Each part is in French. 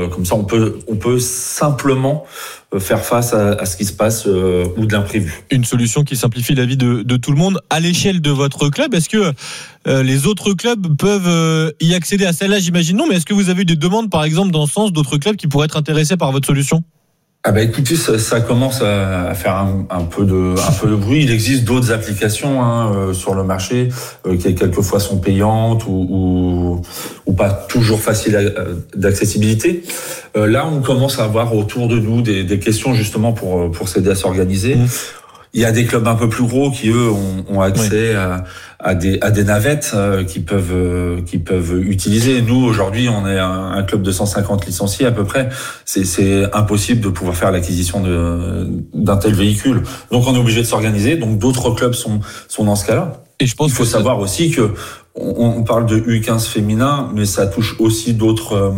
comme ça, on peut simplement faire face à ce qui se passe ou de l'imprévu. Une solution qui simplifie la vie de tout le monde. À l'échelle de votre club, est-ce que les autres clubs peuvent y accéder à celle-là? J'imagine non, mais est-ce que vous avez eu des demandes, par exemple, dans ce sens, d'autres clubs qui pourraient être intéressés par votre solution? Écoutez, ça commence à faire un peu de bruit. Il existe d'autres applications sur le marché qui quelquefois sont payantes ou pas toujours faciles d'accessibilité. Là, on commence à avoir autour de nous des questions justement pour s'aider à s'organiser. Il y a des clubs un peu plus gros qui eux ont accès à des navettes qui peuvent utiliser. Nous aujourd'hui, on est un club de 150 licenciés à peu près. C'est impossible de pouvoir faire l'acquisition d'un tel véhicule. Donc on est obligé de s'organiser. Donc d'autres clubs sont dans ce cas-là. Et je pense qu'il faut savoir aussi que on parle de U15 féminin, mais ça touche aussi d'autres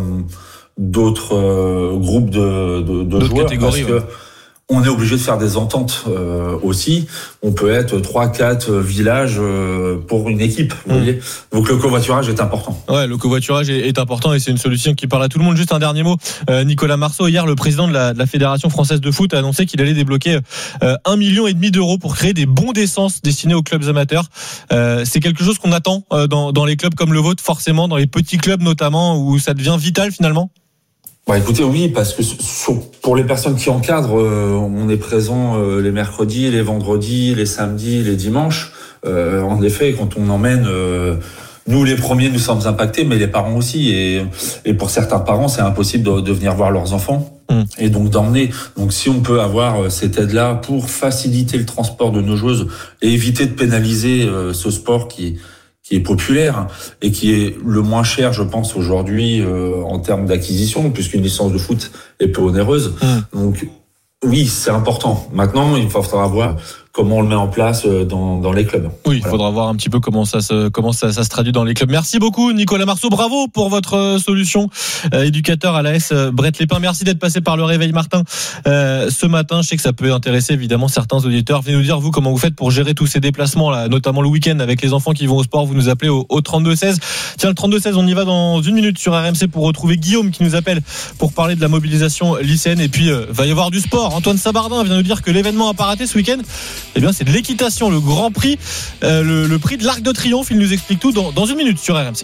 groupes de joueurs, catégories, parce que on est obligé de faire des ententes aussi. On peut être 3-4 villages pour une équipe, vous voyez. Donc le covoiturage est important. Ouais, le covoiturage est important et c'est une solution qui parle à tout le monde. Juste un dernier mot, Nicolas Marceau, hier le président de la Fédération française de foot a annoncé qu'il allait débloquer 1,5 million d'euros pour créer des bons d'essence destinés aux clubs amateurs. C'est quelque chose qu'on attend dans les clubs comme le vôtre, forcément, dans les petits clubs notamment, où ça devient vital finalement. Écoutez, oui, parce que pour les personnes qui encadrent, on est présent les mercredis, les vendredis, les samedis, les dimanches. En effet, quand on emmène, nous les premiers, nous sommes impactés, mais les parents aussi. Et pour certains parents, c'est impossible de venir voir leurs enfants. Et donc d'emmener. Donc si on peut avoir cette aide-là pour faciliter le transport de nos joueuses et éviter de pénaliser ce sport qui est populaire et qui est le moins cher, je pense, aujourd'hui en termes d'acquisition, puisqu'une licence de foot est peu onéreuse. Donc oui, c'est important. Maintenant, il faudra voir comment on le met en place dans les clubs. Oui, il faudra voir un petit peu comment ça se traduit dans les clubs. Merci beaucoup Nicolas Marceau, bravo pour votre solution, éducateur à l'AS Brett-les-Pins. Merci d'être passé par le Réveil Martin ce matin. Je sais que ça peut intéresser évidemment certains auditeurs. Venez nous dire vous comment vous faites pour gérer tous ces déplacements là, notamment le week-end avec les enfants qui vont au sport. Vous nous appelez au 32-16. Tiens, le 32-16, on y va dans une minute sur RMC pour retrouver Guillaume qui nous appelle pour parler de la mobilisation lycéenne. Et puis va y avoir du sport. Antoine Sabardin vient nous dire que l'événement à pas rater ce week-end, eh bien, c'est de l'équitation, le Grand Prix, le prix de l'Arc de Triomphe. Il nous explique tout dans une minute sur RMC.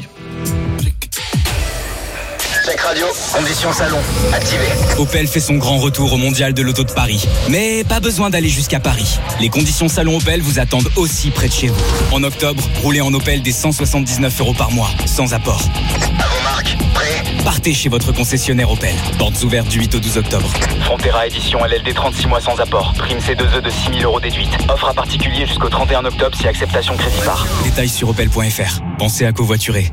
Check radio, conditions salon, activé. Opel fait son grand retour au Mondial de l'Auto de Paris. Mais pas besoin d'aller jusqu'à Paris. Les conditions salon Opel vous attendent aussi près de chez vous. En octobre, roulez en Opel dès 179 € par mois, sans apport. À vos marques, prêts ? Partez chez votre concessionnaire Opel. Portes ouvertes du 8 au 12 octobre. Frontera édition LLD 36 mois sans apport. Prime C2E de 6 000 € déduite. Offre à particulier jusqu'au 31 octobre si acceptation crédit par. Détails sur opel.fr. Pensez à covoiturer.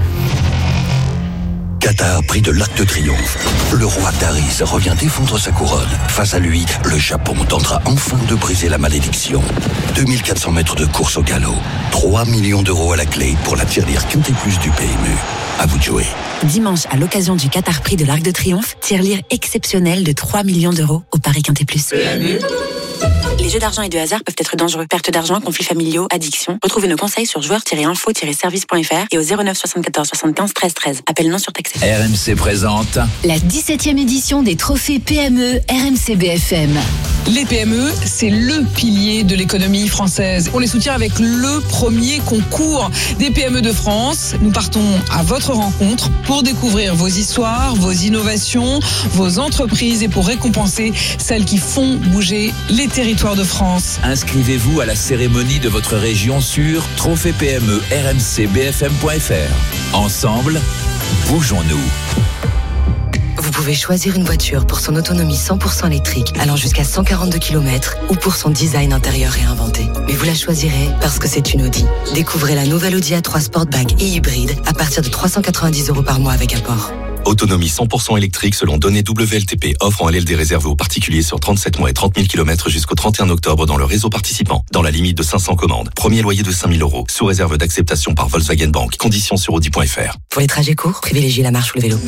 Qatar, prix de l'Arc de Triomphe. Le roi Taris revient défendre sa couronne. Face à lui, le Japon tentera enfin de briser la malédiction. 2400 mètres de course au galop. 3 millions d'euros à la clé pour la tirelire Quintet Plus du PMU. À vous de jouer. Dimanche, à l'occasion du Qatar Prix de l'Arc de Triomphe, tirelire exceptionnelle de 3 millions d'euros au Paris Quintet Plus. PMU. Les jeux d'argent et de hasard peuvent être dangereux. Perte d'argent, conflits familiaux, addiction. Retrouvez nos conseils sur joueurs-info-service.fr et au 09 74 75 13 13. Appel non surtaxé. RMC présente la 17e édition des trophées PME RMC BFM. Les PME, c'est le pilier de l'économie française. On les soutient avec le premier concours des PME de France. Nous partons à votre rencontre pour découvrir vos histoires, vos innovations, vos entreprises et pour récompenser celles qui font bouger les territoires de France. Inscrivez-vous à la cérémonie de votre région sur trophée-PME-RMCBFM.fr. Ensemble, bougeons-nous. Vous pouvez choisir une voiture pour son autonomie 100% électrique allant jusqu'à 142 km ou pour son design intérieur réinventé. Mais vous la choisirez parce que c'est une Audi. Découvrez la nouvelle Audi A3 Sportback et hybride à partir de 390 € par mois avec apport. Autonomie 100% électrique selon données WLTP. Offre en LLD réservée aux particuliers sur 37 mois et 30 000 km jusqu'au 31 octobre dans le réseau participant. Dans la limite de 500 commandes. Premier loyer de 5 000 €. Sous réserve d'acceptation par Volkswagen Bank. Conditions sur Audi.fr. Pour les trajets courts, privilégiez la marche ou le vélo.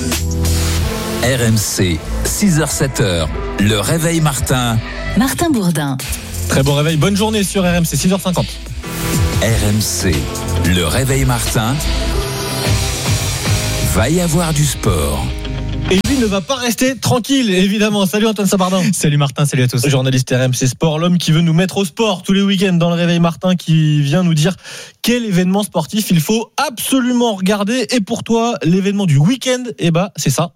RMC, 6h-7h, le Réveil Martin. Martin Bourdin. Très bon réveil, bonne journée sur RMC, 6h50. RMC, le Réveil Martin. Va y avoir du sport. Et lui ne va pas rester tranquille, évidemment. Salut Antoine Sabardin. Salut Martin, salut à tous. Journaliste RMC Sport, l'homme qui veut nous mettre au sport tous les week-ends dans le Réveil Martin, qui vient nous dire quel événement sportif il faut absolument regarder. Et pour toi, l'événement du week-end, c'est ça.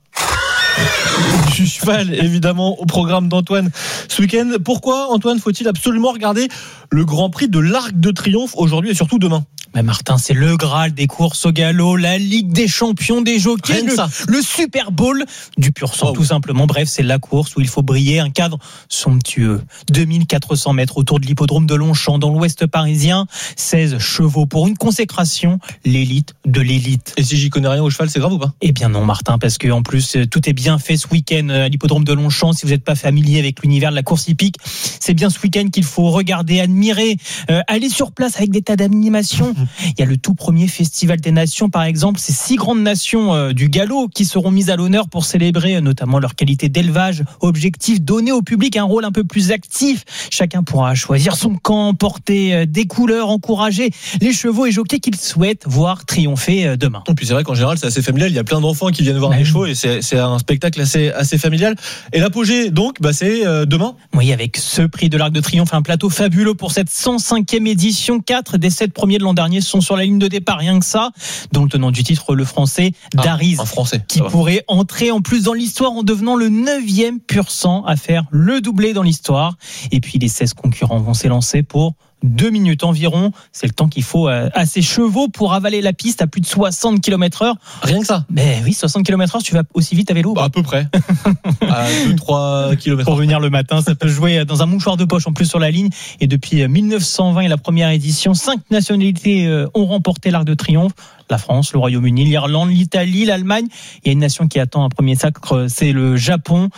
Du cheval, évidemment, au programme d'Antoine ce week-end. Pourquoi, Antoine, faut-il absolument regarder le Grand Prix de l'Arc de Triomphe aujourd'hui et surtout demain? Martin, c'est le Graal des courses au galop, la Ligue des champions des jockeys, le Super Bowl du pur sang, tout simplement. Bref, c'est la course où il faut briller, un cadre somptueux. 2400 mètres autour de l'hippodrome de Longchamp, dans l'ouest parisien. 16 chevaux pour une consécration, l'élite de l'élite. Et si j'y connais rien au cheval, c'est grave ou pas? Eh bien non, Martin, parce que en plus, tout est bien fait ce week-end à l'hippodrome de Longchamp. Si vous n'êtes pas familier avec l'univers de la course hippique, c'est bien ce week-end qu'il faut regarder, admirer, aller sur place avec des tas d'animations. Il y a le tout premier Festival des Nations, par exemple. C'est 6 grandes nations du galop qui seront mises à l'honneur pour célébrer notamment leur qualité d'élevage. Objectif, donner au public un rôle un peu plus actif. Chacun pourra choisir son camp, porter des couleurs, encourager les chevaux et jockeys qu'il souhaite voir triompher demain. Et puis c'est vrai qu'en général, c'est assez familial. Il y a plein d'enfants qui viennent voir les chevaux et c'est un spectacle assez familial. Et l'apogée, donc, c'est demain. Oui, avec ce prix de l'Arc de Triomphe, un plateau fabuleux pour cette 105e édition. 4 des 7 premiers de l'an dernier sont sur la ligne de départ, rien que ça. Donc le tenant du titre, le français Dariz, qui pourrait entrer en plus dans l'histoire en devenant le 9e pur sang à faire le doublé dans l'histoire. Et puis les 16 concurrents vont s'élancer pour 2 minutes environ. C'est le temps qu'il faut à ces chevaux pour avaler la piste à plus de 60 km/h. Rien que ça. Mais oui, 60 km/h, tu vas aussi vite à vélo. À peu près. À 2-3 km. Pour venir le matin, ça peut jouer dans un mouchoir de poche en plus sur la ligne. Et depuis 1920 et la première édition, 5 nationalités ont remporté l'Arc de Triomphe. La France, le Royaume-Uni, l'Irlande, l'Italie, l'Allemagne. Il y a une nation qui attend un premier sacre, c'est le Japon.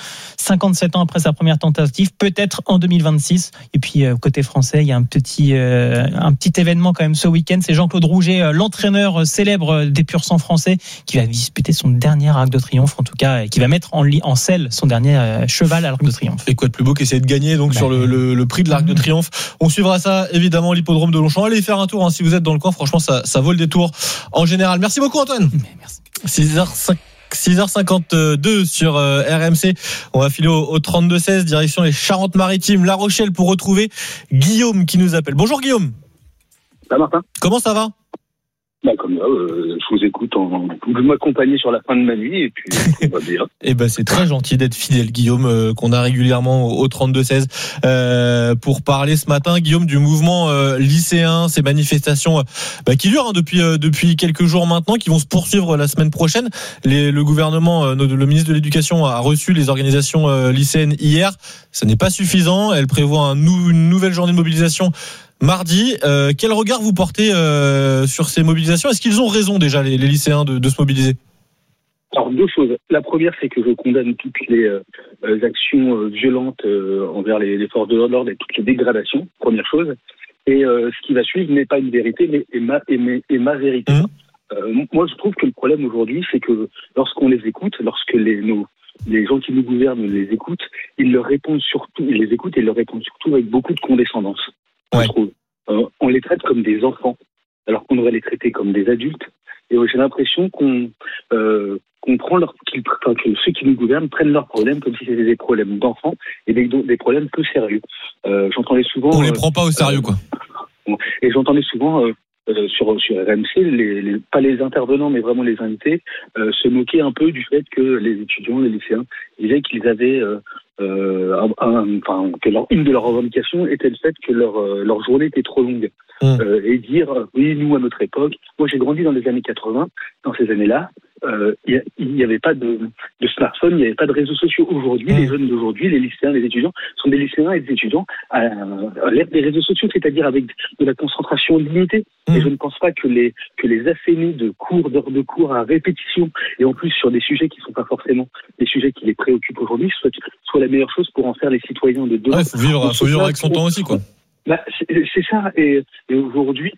57 ans après sa première tentative, peut-être en 2026. Et puis côté français, il y a un petit événement quand même ce week-end. C'est Jean-Claude Rouget, l'entraîneur célèbre des pur sang français, qui va disputer son dernier Arc de Triomphe, en tout cas, qui va mettre en selle son dernier cheval à l'Arc de Triomphe. Et quoi de plus beau qu'essayer de gagner donc sur le prix de l'Arc de Triomphe. On suivra ça évidemment, l'hippodrome de Longchamp. Allez y faire un tour si vous êtes dans le coin. Franchement, ça vaut le détour en général. Merci beaucoup Antoine. Merci. 6h52 sur RMC. On va filer au 32-16, direction les Charentes-Maritimes, La Rochelle, pour retrouver Guillaume qui nous appelle. Bonjour Guillaume. Salut Martin. Comment ça va? Comme là, je vous écoute, vous m'accompagnez sur la fin de ma nuit et puis tout va bien. C'est très gentil d'être fidèle, Guillaume, qu'on a régulièrement au 32-16 pour parler ce matin, Guillaume, du mouvement lycéen, ces manifestations qui durent depuis quelques jours maintenant, qui vont se poursuivre la semaine prochaine. Le gouvernement, le ministre de l'Éducation a reçu les organisations lycéennes hier. Ça n'est pas suffisant. Elle prévoit une nouvelle journée de mobilisation mardi. Quel regard vous portez sur ces mobilisations? Est-ce qu'ils ont raison déjà, les lycéens, de se mobiliser? Alors, 2 choses. La première, c'est que je condamne toutes les actions violentes envers les forces de l'ordre et toutes les dégradations, première chose. Et ce qui va suivre n'est pas une vérité, mais est ma vérité. Moi, je trouve que le problème aujourd'hui, c'est que lorsqu'on les écoute, lorsque les gens qui nous gouvernent les écoutent, ils les écoutent et leur répondent surtout avec beaucoup de condescendance. Je trouve. On les traite comme des enfants, alors qu'on devrait les traiter comme des adultes. Et j'ai l'impression qu'on prend que ceux qui nous gouvernent prennent leurs problèmes comme si c'était des problèmes d'enfants et des problèmes peu sérieux. J'entendais souvent. On les prend pas au sérieux, quoi. Et j'entendais souvent sur RMC, pas les intervenants, mais vraiment les invités, se moquer un peu du fait que les étudiants, les lycéens, disaient qu'ils avaient une de leurs revendications était le fait que leur journée était trop longue. Et dire, oui, nous, à notre époque, moi j'ai grandi dans les années 80, dans ces années-là, il n'y avait pas de smartphone, il n'y avait pas de réseaux sociaux. Aujourd'hui, les jeunes d'aujourd'hui, les lycéens, les étudiants, sont des lycéens et des étudiants à l'ère des réseaux sociaux, c'est-à-dire avec de la concentration limitée. Et je ne pense pas que les assénés d'heures de cours à répétition, et en plus sur des sujets qui ne sont pas forcément des sujets qui les préoccupent aujourd'hui, soit la meilleure chose pour en faire les citoyens de demain. Faut vivre avec son temps aussi, quoi. C'est ça. Et aujourd'hui,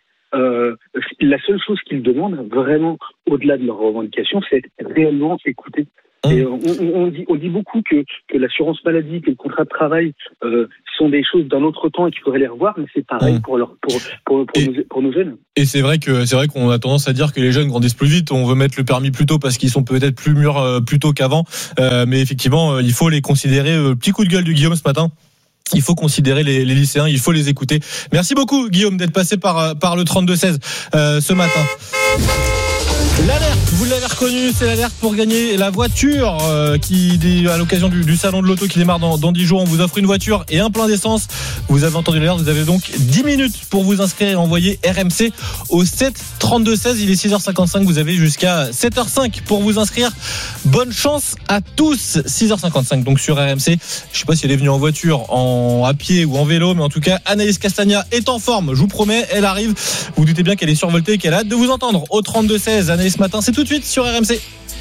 la seule chose qu'ils demandent, vraiment, au-delà de leurs revendications, c'est être réellement écoutés. Et on dit beaucoup que l'assurance maladie, que le contrat de travail sont des choses d'un autre temps et qu'il faudrait les revoir, mais c'est pareil pour nos jeunes. Et c'est vrai qu'on a tendance à dire que les jeunes grandissent plus vite. On veut mettre le permis plus tôt parce qu'ils sont peut-être plus mûrs plus tôt qu'avant. Mais effectivement, il faut les considérer. Petit coup de gueule du Guillaume ce matin. Il faut considérer les lycéens, il faut les écouter. Merci beaucoup Guillaume d'être passé par le 32-16 ce matin. L'alerte, vous l'avez reconnu, c'est l'alerte pour gagner la voiture qui, à l'occasion du salon de l'auto qui démarre dans 10 jours. On vous offre une voiture et un plein d'essence. Vous avez entendu l'alerte, vous avez donc 10 minutes pour vous inscrire et envoyer RMC au 7 32 16. Il est 6h55, vous avez jusqu'à 7h05 pour vous inscrire. Bonne chance à tous. 6h55 donc sur RMC. Je ne sais pas si elle est venue en voiture, à pied ou en vélo, mais en tout cas Anaïs Castagna est en forme, je vous promets, elle arrive. Vous doutez bien qu'elle est survoltée et qu'elle a hâte de vous entendre au 32 16. Anaïs, ce matin, c'est tout de suite sur RMC.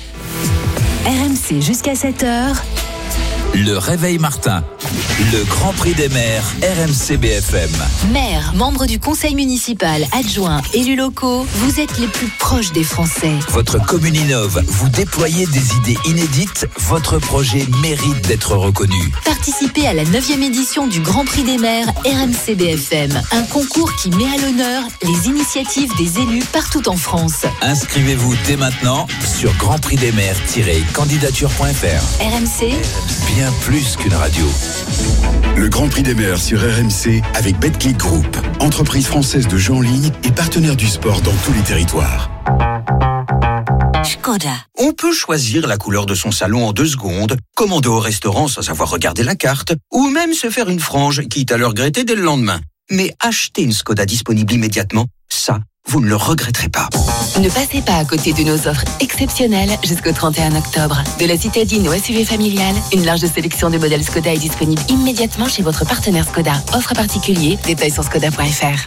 RMC jusqu'à 7h. Le réveil Martin, le Grand Prix des maires RMC BFM. Maires, membres du conseil municipal, adjoints, élus locaux, vous êtes les plus proches des Français. Votre commune innove, vous déployez des idées inédites, votre projet mérite d'être reconnu. Participez à la 9e édition du Grand Prix des maires RMC BFM, un concours qui met à l'honneur les initiatives des élus partout en France. Inscrivez-vous dès maintenant sur grandprixdesmaires-candidature.fr. RMC, bien plus qu'une radio. Le Grand Prix des maires sur RMC avec Betclic Group, entreprise française de jeux en ligne et partenaire du sport dans tous les territoires. Škoda. On peut choisir la couleur de son salon en 2 secondes, commander au restaurant sans savoir regarder la carte, ou même se faire une frange, quitte à le regretter dès le lendemain. Mais acheter une Škoda disponible immédiatement, ça, vous ne le regretterez pas. Ne passez pas à côté de nos offres exceptionnelles jusqu'au 31 octobre. De la citadine au SUV familial, une large sélection de modèles Škoda est disponible immédiatement chez votre partenaire Škoda. Offre particulier, détails sur škoda.fr.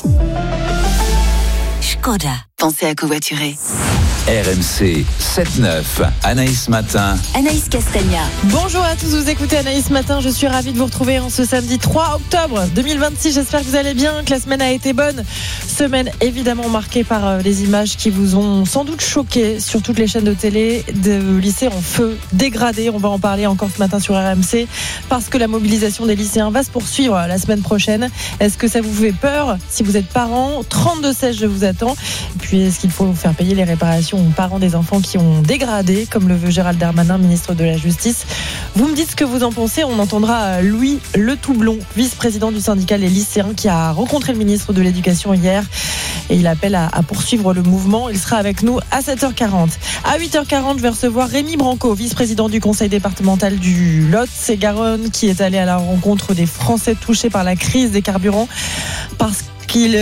Škoda. Pensez à covoiturer. RMC 7-9, Anaïs Matin. Anaïs Castagna. Bonjour à tous, vous écoutez Anaïs Matin. Je suis ravie de vous retrouver en ce samedi 3 octobre 2026. J'espère que vous allez bien, que la semaine a été bonne. Semaine évidemment marquée par les images qui vous ont sans doute choqué sur toutes les chaînes de télé de lycées en feu, dégradés. On va en parler encore ce matin sur RMC parce que la mobilisation des lycéens va se poursuivre la semaine prochaine. Est-ce que ça vous fait peur si vous êtes parents? 32-16, je vous attends. Et puis, est-ce qu'il faut faire payer les réparations aux parents des enfants qui ont dégradé, comme le veut Gérald Darmanin, ministre de la Justice? Vous me dites ce que vous en pensez. On entendra Louis Le Toublon, vice-président du syndicat Les Lycéens, qui a rencontré le ministre de l'Éducation hier et il appelle à poursuivre le mouvement. Il sera avec nous à 7h40. À 8h40, je vais recevoir Rémi Branco, vice-président du conseil départemental du Lot-et-Garonne, qui est allé à la rencontre des Français touchés par la crise des carburants parce qu'il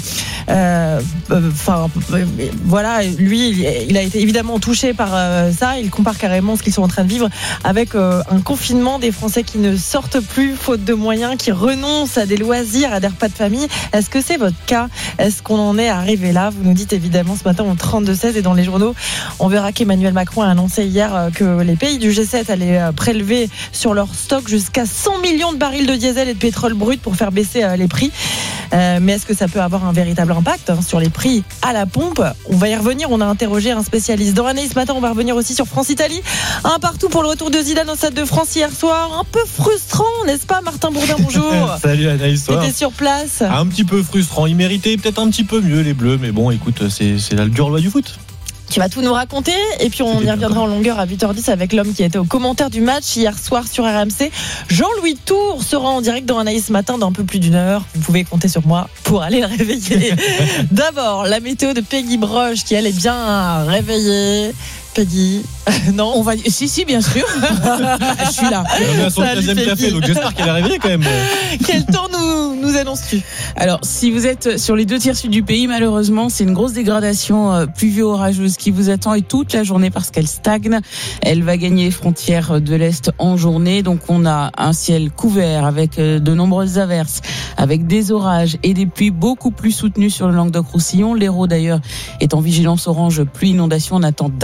voilà, lui il a été évidemment touché par ça. Il compare carrément ce qu'ils sont en train de vivre avec un confinement des Français qui ne sortent plus faute de moyens, qui renoncent à des loisirs, à des repas de famille. Est-ce que c'est votre cas? Est-ce qu'on en est arrivé là? Vous nous dites évidemment ce matin au 32-16 et dans les journaux on verra qu'Emmanuel Macron a annoncé hier que les pays du G7 allaient prélever sur leur stock jusqu'à 100 millions de barils de diesel et de pétrole brut pour faire baisser les prix. Mais est-ce que ça peut avoir un véritable impact sur les prix à la pompe? On va y revenir, on a interrogé un spécialiste. Dans Anaïs ce matin, on va revenir aussi sur France-Italie. Un partout pour le retour de Zidane au Stade de France hier soir. Un peu frustrant, n'est-ce pas Martin Bourdin? Bonjour. Salut Anaïs. T'étais sur place. Un petit peu frustrant, il méritait peut-être un petit peu mieux les Bleus, mais bon écoute, c'est la dure loi du foot. Tu vas tout nous raconter et puis on y reviendra en longueur à 8h10 avec l'homme qui était au commentaire du match hier soir sur RMC. Jean-Louis Tour sera en direct dans Anaïs ce matin d'un peu plus d'une heure. Vous pouvez compter sur moi pour aller le réveiller. D'abord, la météo de Peggy Broche qui elle est bien réveillée. Peggy, non, on va. Si, bien sûr. Je suis là. On est à son 13e café, donc j'espère qu'elle est arrivée quand même. Quel temps nous annonces-tu? Alors, si vous êtes sur les 2/3 sud du pays, malheureusement, c'est une grosse dégradation pluvio-orageuse qui vous attend et toute la journée parce qu'elle stagne. Elle va gagner frontière de l'Est en journée. Donc, on a un ciel couvert avec de nombreuses averses, avec des orages et des pluies beaucoup plus soutenues sur le Languedoc-Roussillon. L'Hérault, d'ailleurs, est en vigilance orange pluie inondation. On attend d'importantes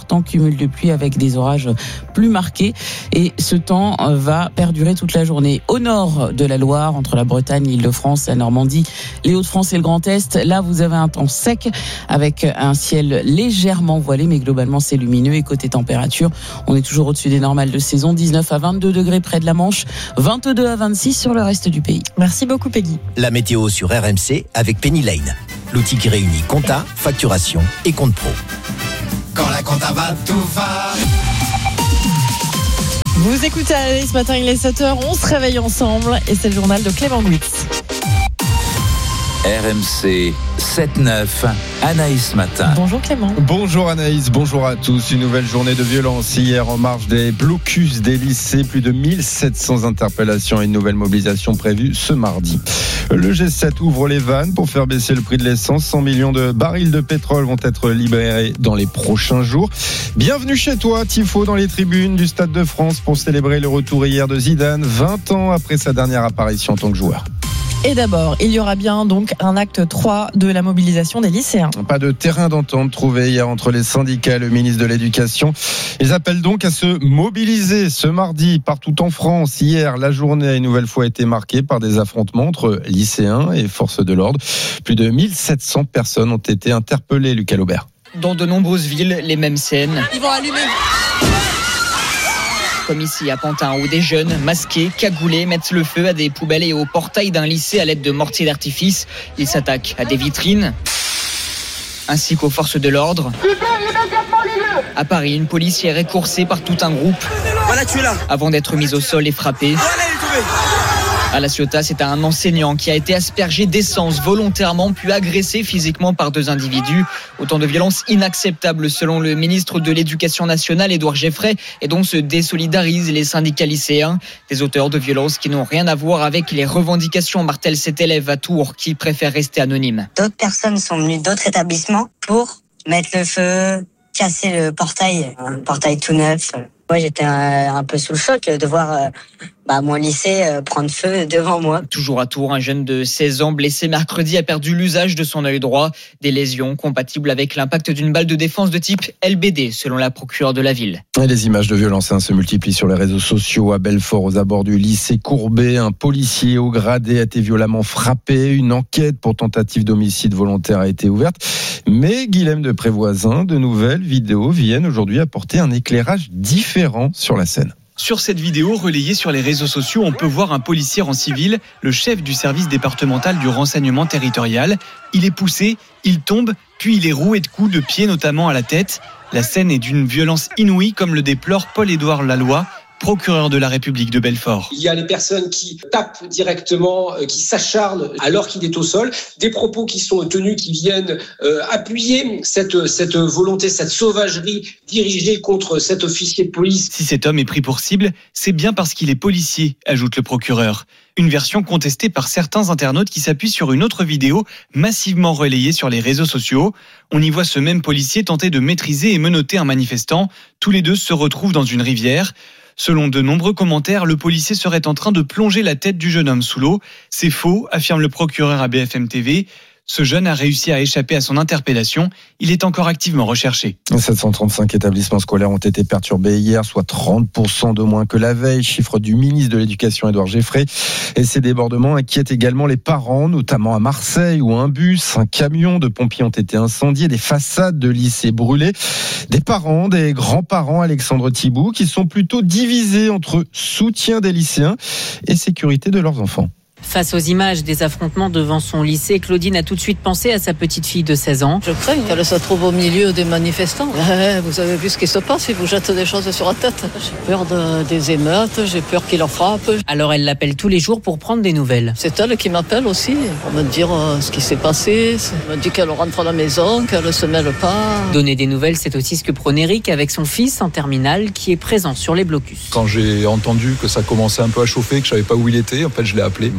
d'importants cumuls de pluie avec des orages plus marqués. Et ce temps va perdurer toute la journée. Au nord de la Loire, entre la Bretagne, l'Île-de-France, la Normandie, les Hauts-de-France et le Grand Est, là vous avez un temps sec avec un ciel légèrement voilé, mais globalement c'est lumineux. Et côté température, on est toujours au-dessus des normales de saison, 19 à 22 degrés près de la Manche, 22 à 26 sur le reste du pays. Merci beaucoup Peggy. La météo sur RMC avec Penny Lane, l'outil qui réunit compta, facturation et compte pro. Quand la compta va, tout va. Vous écoutez ce matin, il est 7h, on se réveille ensemble et c'est le journal de Clément Guitz. RMC 7-9, Anaïs Matin. Bonjour Clément. Bonjour Anaïs, bonjour à tous. Une nouvelle journée de violence hier en marge des blocus des lycées. Plus de 1700 interpellations et une nouvelle mobilisation prévue ce mardi. Le G7 ouvre les vannes pour faire baisser le prix de l'essence. 100 millions de barils de pétrole vont être libérés dans les prochains jours. Bienvenue chez toi, tifo dans les tribunes du Stade de France pour célébrer le retour hier de Zidane, 20 ans après sa dernière apparition en tant que joueur. Et d'abord, il y aura bien donc un acte 3 de la mobilisation des lycéens. Pas de terrain d'entente trouvé hier entre les syndicats et le ministre de l'Éducation. Ils appellent donc à se mobiliser ce mardi partout en France. Hier, la journée a une nouvelle fois été marquée par des affrontements entre lycéens et forces de l'ordre. Plus de 1700 personnes ont été interpellées, Lucas Laubert. Dans de nombreuses villes, les mêmes scènes. Ils vont allumer. Comme ici à Pantin, où des jeunes, masqués, cagoulés, mettent le feu à des poubelles et au portail d'un lycée à l'aide de mortiers d'artifice. Ils s'attaquent à des vitrines, ainsi qu'aux forces de l'ordre. À Paris, une policière est coursée par tout un groupe avant d'être mise au sol et frappée. À La Ciotat, c'est un enseignant qui a été aspergé d'essence volontairement puis agressé physiquement par deux individus. Autant de violences inacceptables selon le ministre de l'Éducation nationale, Édouard Geffray, et dont se désolidarisent les syndicats lycéens. Des auteurs de violences qui n'ont rien à voir avec les revendications, martèle cet élève à Tours qui préfère rester anonyme. D'autres personnes sont venues d'autres établissements pour mettre le feu, casser le portail, un portail tout neuf. Moi, j'étais un peu sous le choc de voir mon lycée prendre feu devant moi. Toujours à Tours, un jeune de 16 ans blessé mercredi a perdu l'usage de son œil droit. Des lésions compatibles avec l'impact d'une balle de défense de type LBD, selon la procureure de la ville. Et les images de violence se multiplient sur les réseaux sociaux. À Belfort, aux abords du lycée Courbet, un policier au gradé a été violemment frappé. Une enquête pour tentative d'homicide volontaire a été ouverte. Mais Guilhem de Prévoisin, de nouvelles vidéos viennent aujourd'hui apporter un éclairage différent sur la scène. Sur cette vidéo relayée sur les réseaux sociaux, on peut voir un policier en civil, le chef du service départemental du renseignement territorial. Il est poussé, il tombe, puis il est roué de coups de pied, notamment à la tête. La scène est d'une violence inouïe, comme le déplore Paul-Édouard Laloy, procureur de la République de Belfort. Il y a les personnes qui tapent directement, qui s'acharnent alors qu'il est au sol, des propos qui sont tenus, qui viennent appuyer cette volonté, cette sauvagerie dirigée contre cet officier de police. Si cet homme est pris pour cible, c'est bien parce qu'il est policier, ajoute le procureur. Une version contestée par certains internautes qui s'appuient sur une autre vidéo massivement relayée sur les réseaux sociaux. On y voit ce même policier tenter de maîtriser et menotter un manifestant. Tous les deux se retrouvent dans une rivière. Selon de nombreux commentaires, le policier serait en train de plonger la tête du jeune homme sous l'eau. C'est faux, affirme le procureur à BFM TV. Ce jeune a réussi à échapper à son interpellation. Il est encore activement recherché. 735 établissements scolaires ont été perturbés hier, soit 30% de moins que la veille. Chiffre du ministre de l'Éducation, Édouard Geffray. Et ces débordements inquiètent également les parents, notamment à Marseille, où un bus, un camion de pompiers ont été incendiés, des façades de lycées brûlées. Des parents, des grands-parents, Alexandre Thibault, qui sont plutôt divisés entre soutien des lycéens et sécurité de leurs enfants. Face aux images des affrontements devant son lycée, Claudine a tout de suite pensé à sa petite fille de 16 ans. Je crains qu'elle se trouve au milieu des manifestants. Vous avez vu ce qui se passe, ils vous jettent des choses sur la tête. J'ai peur des émeutes, j'ai peur qu'ils leur frappent. Alors elle l'appelle tous les jours pour prendre des nouvelles. C'est elle qui m'appelle aussi pour me dire ce qui s'est passé. Elle me dit qu'elle rentre à la maison, qu'elle ne se mêle pas. Donner des nouvelles, c'est aussi ce que prône Eric avec son fils en terminale qui est présent sur les blocus. Quand j'ai entendu que ça commençait un peu à chauffer, que je ne savais pas où il était, en fait je l'ai appelé. Donc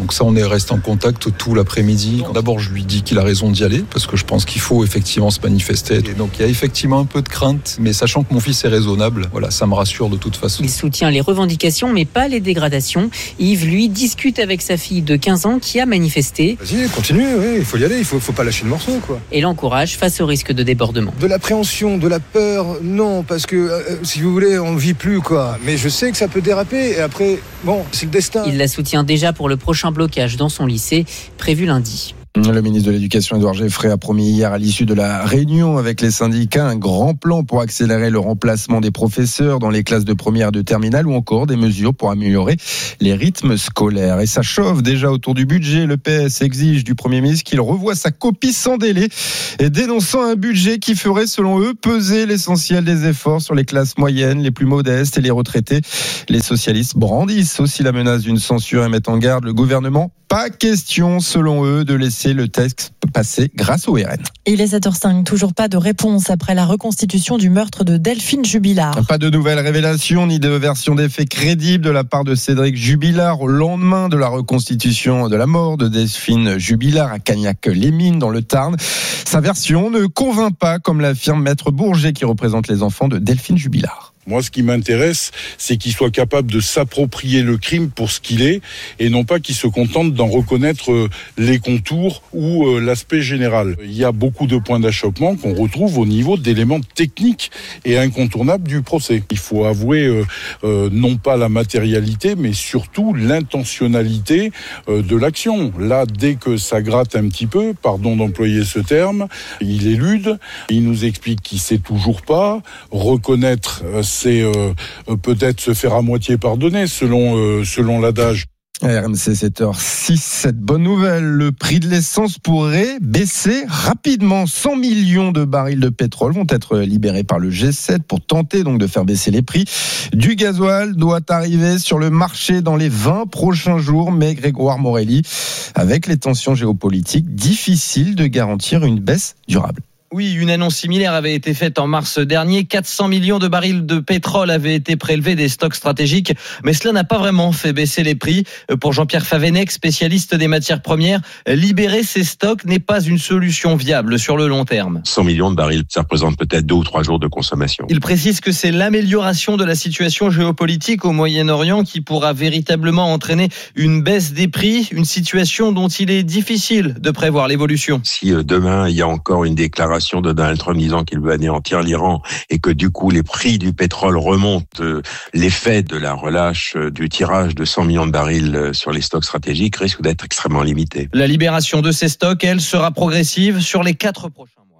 Donc ça, on est resté en contact tout l'après-midi. D'abord, je lui dis qu'il a raison d'y aller, parce que je pense qu'il faut effectivement se manifester. Et donc il y a effectivement un peu de crainte, mais sachant que mon fils est raisonnable, voilà, ça me rassure de toute façon. Il soutient les revendications, mais pas les dégradations. Yves, lui, discute avec sa fille de 15 ans qui a manifesté. Vas-y, continue, oui, il faut y aller, il faut pas lâcher le morceau, quoi. Et l'encourage face au risque de débordement. De l'appréhension, de la peur, non, parce que si vous voulez, on ne vit plus, quoi. Mais je sais que ça peut déraper, et après, bon, c'est le destin. Il la soutient déjà pour le prochain blocage dans son lycée, prévu lundi. Le ministre de l'Éducation, Édouard Geoffrey, a promis hier à l'issue de la réunion avec les syndicats un grand plan pour accélérer le remplacement des professeurs dans les classes de première et de terminale ou encore des mesures pour améliorer les rythmes scolaires. Et ça chauffe déjà autour du budget. Le PS exige du Premier ministre qu'il revoie sa copie sans délai et dénonçant un budget qui ferait, selon eux, peser l'essentiel des efforts sur les classes moyennes, les plus modestes et les retraités. Les socialistes brandissent aussi la menace d'une censure et mettent en garde le gouvernement. Pas question, selon eux, de laisser le texte passer grâce au RN. Il est 7h05, toujours pas de réponse après la reconstitution du meurtre de Delphine Jubilard. Pas de nouvelles révélations ni de version des faits crédibles de la part de Cédric Jubilard au lendemain de la reconstitution de la mort de Delphine Jubilard à Cagnac-les-Mines dans le Tarn. Sa version ne convainc pas, comme l'affirme Maître Bourget qui représente les enfants de Delphine Jubilard. Moi, ce qui m'intéresse, c'est qu'il soit capable de s'approprier le crime pour ce qu'il est, et non pas qu'il se contente d'en reconnaître les contours ou l'aspect général. Il y a beaucoup de points d'achoppement qu'on retrouve au niveau d'éléments techniques et incontournables du procès. Il faut avouer non pas la matérialité, mais surtout l'intentionnalité de l'action. Là, dès que ça gratte un petit peu, pardon d'employer ce terme, il élude, il nous explique qu'il sait toujours pas, reconnaître c'est peut-être se faire à moitié pardonner selon l'adage. RMC 7h06, cette bonne nouvelle, le prix de l'essence pourrait baisser rapidement. 100 millions de barils de pétrole vont être libérés par le G7 pour tenter donc de faire baisser les prix. Du gasoil doit arriver sur le marché dans les 20 prochains jours, mais Grégoire Morelli, avec les tensions géopolitiques, difficile de garantir une baisse durable. Oui, une annonce similaire avait été faite en mars dernier. 400 millions de barils de pétrole avaient été prélevés des stocks stratégiques, mais cela n'a pas vraiment fait baisser les prix. Pour Jean-Pierre Favennec, spécialiste des matières premières, libérer ces stocks n'est pas une solution viable sur le long terme. 100 millions de barils, ça représente peut-être 2 ou 3 jours de consommation. Il précise que c'est l'amélioration de la situation géopolitique au Moyen-Orient qui pourra véritablement entraîner une baisse des prix, une situation dont il est difficile de prévoir l'évolution. Si demain il y a encore une déclaration de Donald Trump disant qu'il veut anéantir l'Iran et que du coup les prix du pétrole remontent, l'effet de la relâche du tirage de 100 millions de barils sur les stocks stratégiques risque d'être extrêmement limité. La libération de ces stocks, elle, sera progressive sur les 4 prochains mois.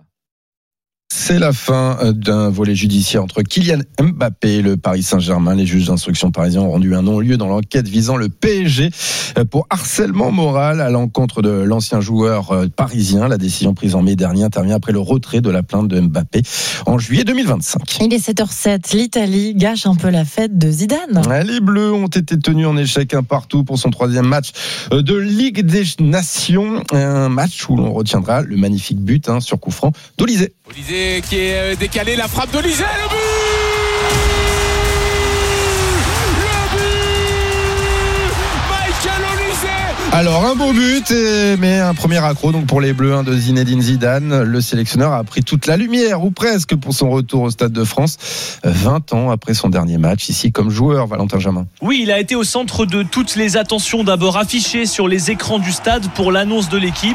C'est la fin d'un volet judiciaire entre Kylian Mbappé et le Paris Saint-Germain. Les juges d'instruction parisiens ont rendu un non-lieu dans l'enquête visant le PSG pour harcèlement moral à l'encontre de l'ancien joueur parisien. La décision prise en mai dernier intervient après le retrait de la plainte de Mbappé en juillet 2025. Il est 7h07. L'Italie gâche un peu la fête de Zidane. Les Bleus ont été tenus en échec 1-1 pour son 3e match de Ligue des Nations. Un match où l'on retiendra le magnifique but sur coup franc d'Olysée. Olysée qui est décalé, la frappe d'Olysée, le but Michael Olysée. Alors un beau but, mais un premier accro donc pour les Bleus de Zinedine Zidane. Le sélectionneur a pris toute la lumière, ou presque, pour son retour au Stade de France, 20 ans après son dernier match ici comme joueur, Valentin Jamin. Oui, il a été au centre de toutes les attentions, d'abord affiché sur les écrans du stade pour l'annonce de l'équipe.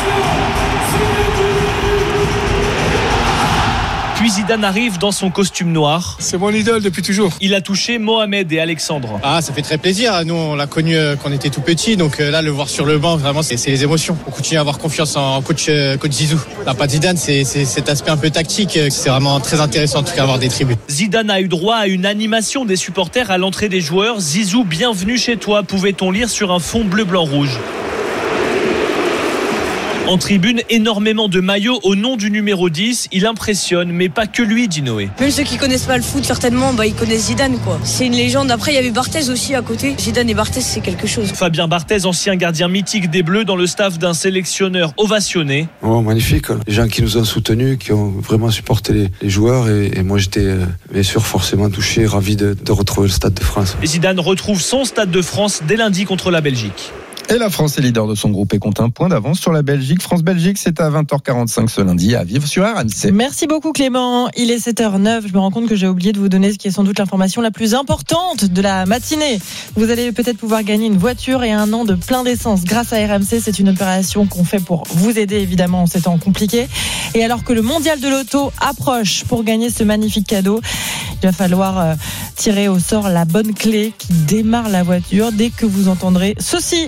Puis Zidane arrive dans son costume noir. C'est mon idole depuis toujours. Il a touché Mohamed et Alexandre. Ah, ça fait très plaisir. Nous, on l'a connu quand on était tout petit. Donc là, le voir sur le banc, vraiment, c'est les émotions. On continue à avoir confiance en coach Zizou. La patte Zidane, c'est cet aspect un peu tactique. C'est vraiment très intéressant, en tout cas, avoir des tribunes. Zidane a eu droit à une animation des supporters à l'entrée des joueurs. Zizou, bienvenue chez toi, pouvait-on lire sur un fond bleu-blanc-rouge. En tribune, énormément de maillots au nom du numéro 10. Il impressionne, mais pas que lui, dit Noé. Même ceux qui connaissent pas le foot, certainement, ils connaissent Zidane, quoi. C'est une légende. Après, il y avait Barthez aussi à côté. Zidane et Barthez, c'est quelque chose. Fabien Barthez, ancien gardien mythique des Bleus, dans le staff d'un sélectionneur ovationné. Oh, magnifique. Les gens qui nous ont soutenus, qui ont vraiment supporté les joueurs. Et moi, j'étais bien sûr forcément touché, ravi de retrouver le Stade de France. Et Zidane retrouve son Stade de France dès lundi contre la Belgique. Et la France est leader de son groupe et compte un point d'avance sur la Belgique. France-Belgique, c'est à 20h45 ce lundi à vivre sur RMC. Merci beaucoup Clément. Il est 7h09. Je me rends compte que j'ai oublié de vous donner ce qui est sans doute l'information la plus importante de la matinée. Vous allez peut-être pouvoir gagner une voiture et un an de plein d'essence grâce à RMC. C'est une opération qu'on fait pour vous aider évidemment en ces temps compliqués. Et alors que le mondial de l'auto approche, pour gagner ce magnifique cadeau, il va falloir tirer au sort la bonne clé qui démarre la voiture dès que vous entendrez ceci.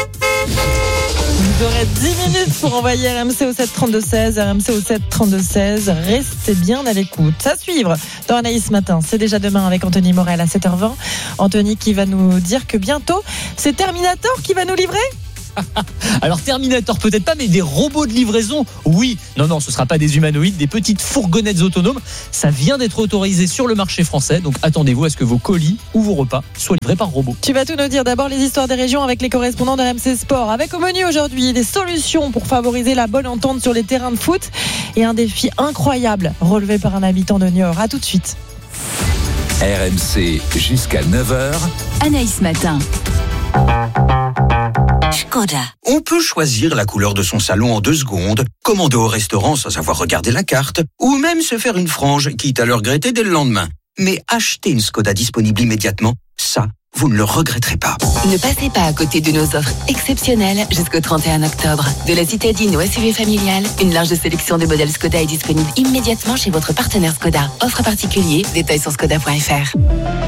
Vous aurez 10 minutes pour envoyer RMC au 732-16, RMC au 732-16. Restez bien à l'écoute. À suivre dans Anaïs Matin. C'est déjà demain avec Anthony Morel à 7h20. Anthony qui va nous dire que bientôt, c'est Terminator qui va nous livrer. Alors Terminator peut-être pas, mais des robots de livraison, oui. Non, ce sera pas des humanoïdes, des petites fourgonnettes autonomes. Ça vient d'être autorisé sur le marché français, donc attendez-vous à ce que vos colis ou vos repas soient livrés par robot. Tu vas tout nous dire. D'abord les histoires des régions avec les correspondants de RMC Sport. Avec au menu aujourd'hui des solutions pour favoriser la bonne entente sur les terrains de foot et un défi incroyable relevé par un habitant de Niort. À tout de suite. RMC jusqu'à 9h. Anaïs Matin. Škoda. On peut choisir la couleur de son salon en 2 secondes, commander au restaurant sans avoir regardé la carte, ou même se faire une frange, quitte à le regretter dès le lendemain. Mais acheter une Škoda disponible immédiatement, ça, vous ne le regretterez pas. Ne passez pas à côté de nos offres exceptionnelles jusqu'au 31 octobre. De la citadine au SUV familial, une large sélection de modèles Škoda est disponible immédiatement chez votre partenaire Škoda. Offre particulier, détails sur škoda.fr.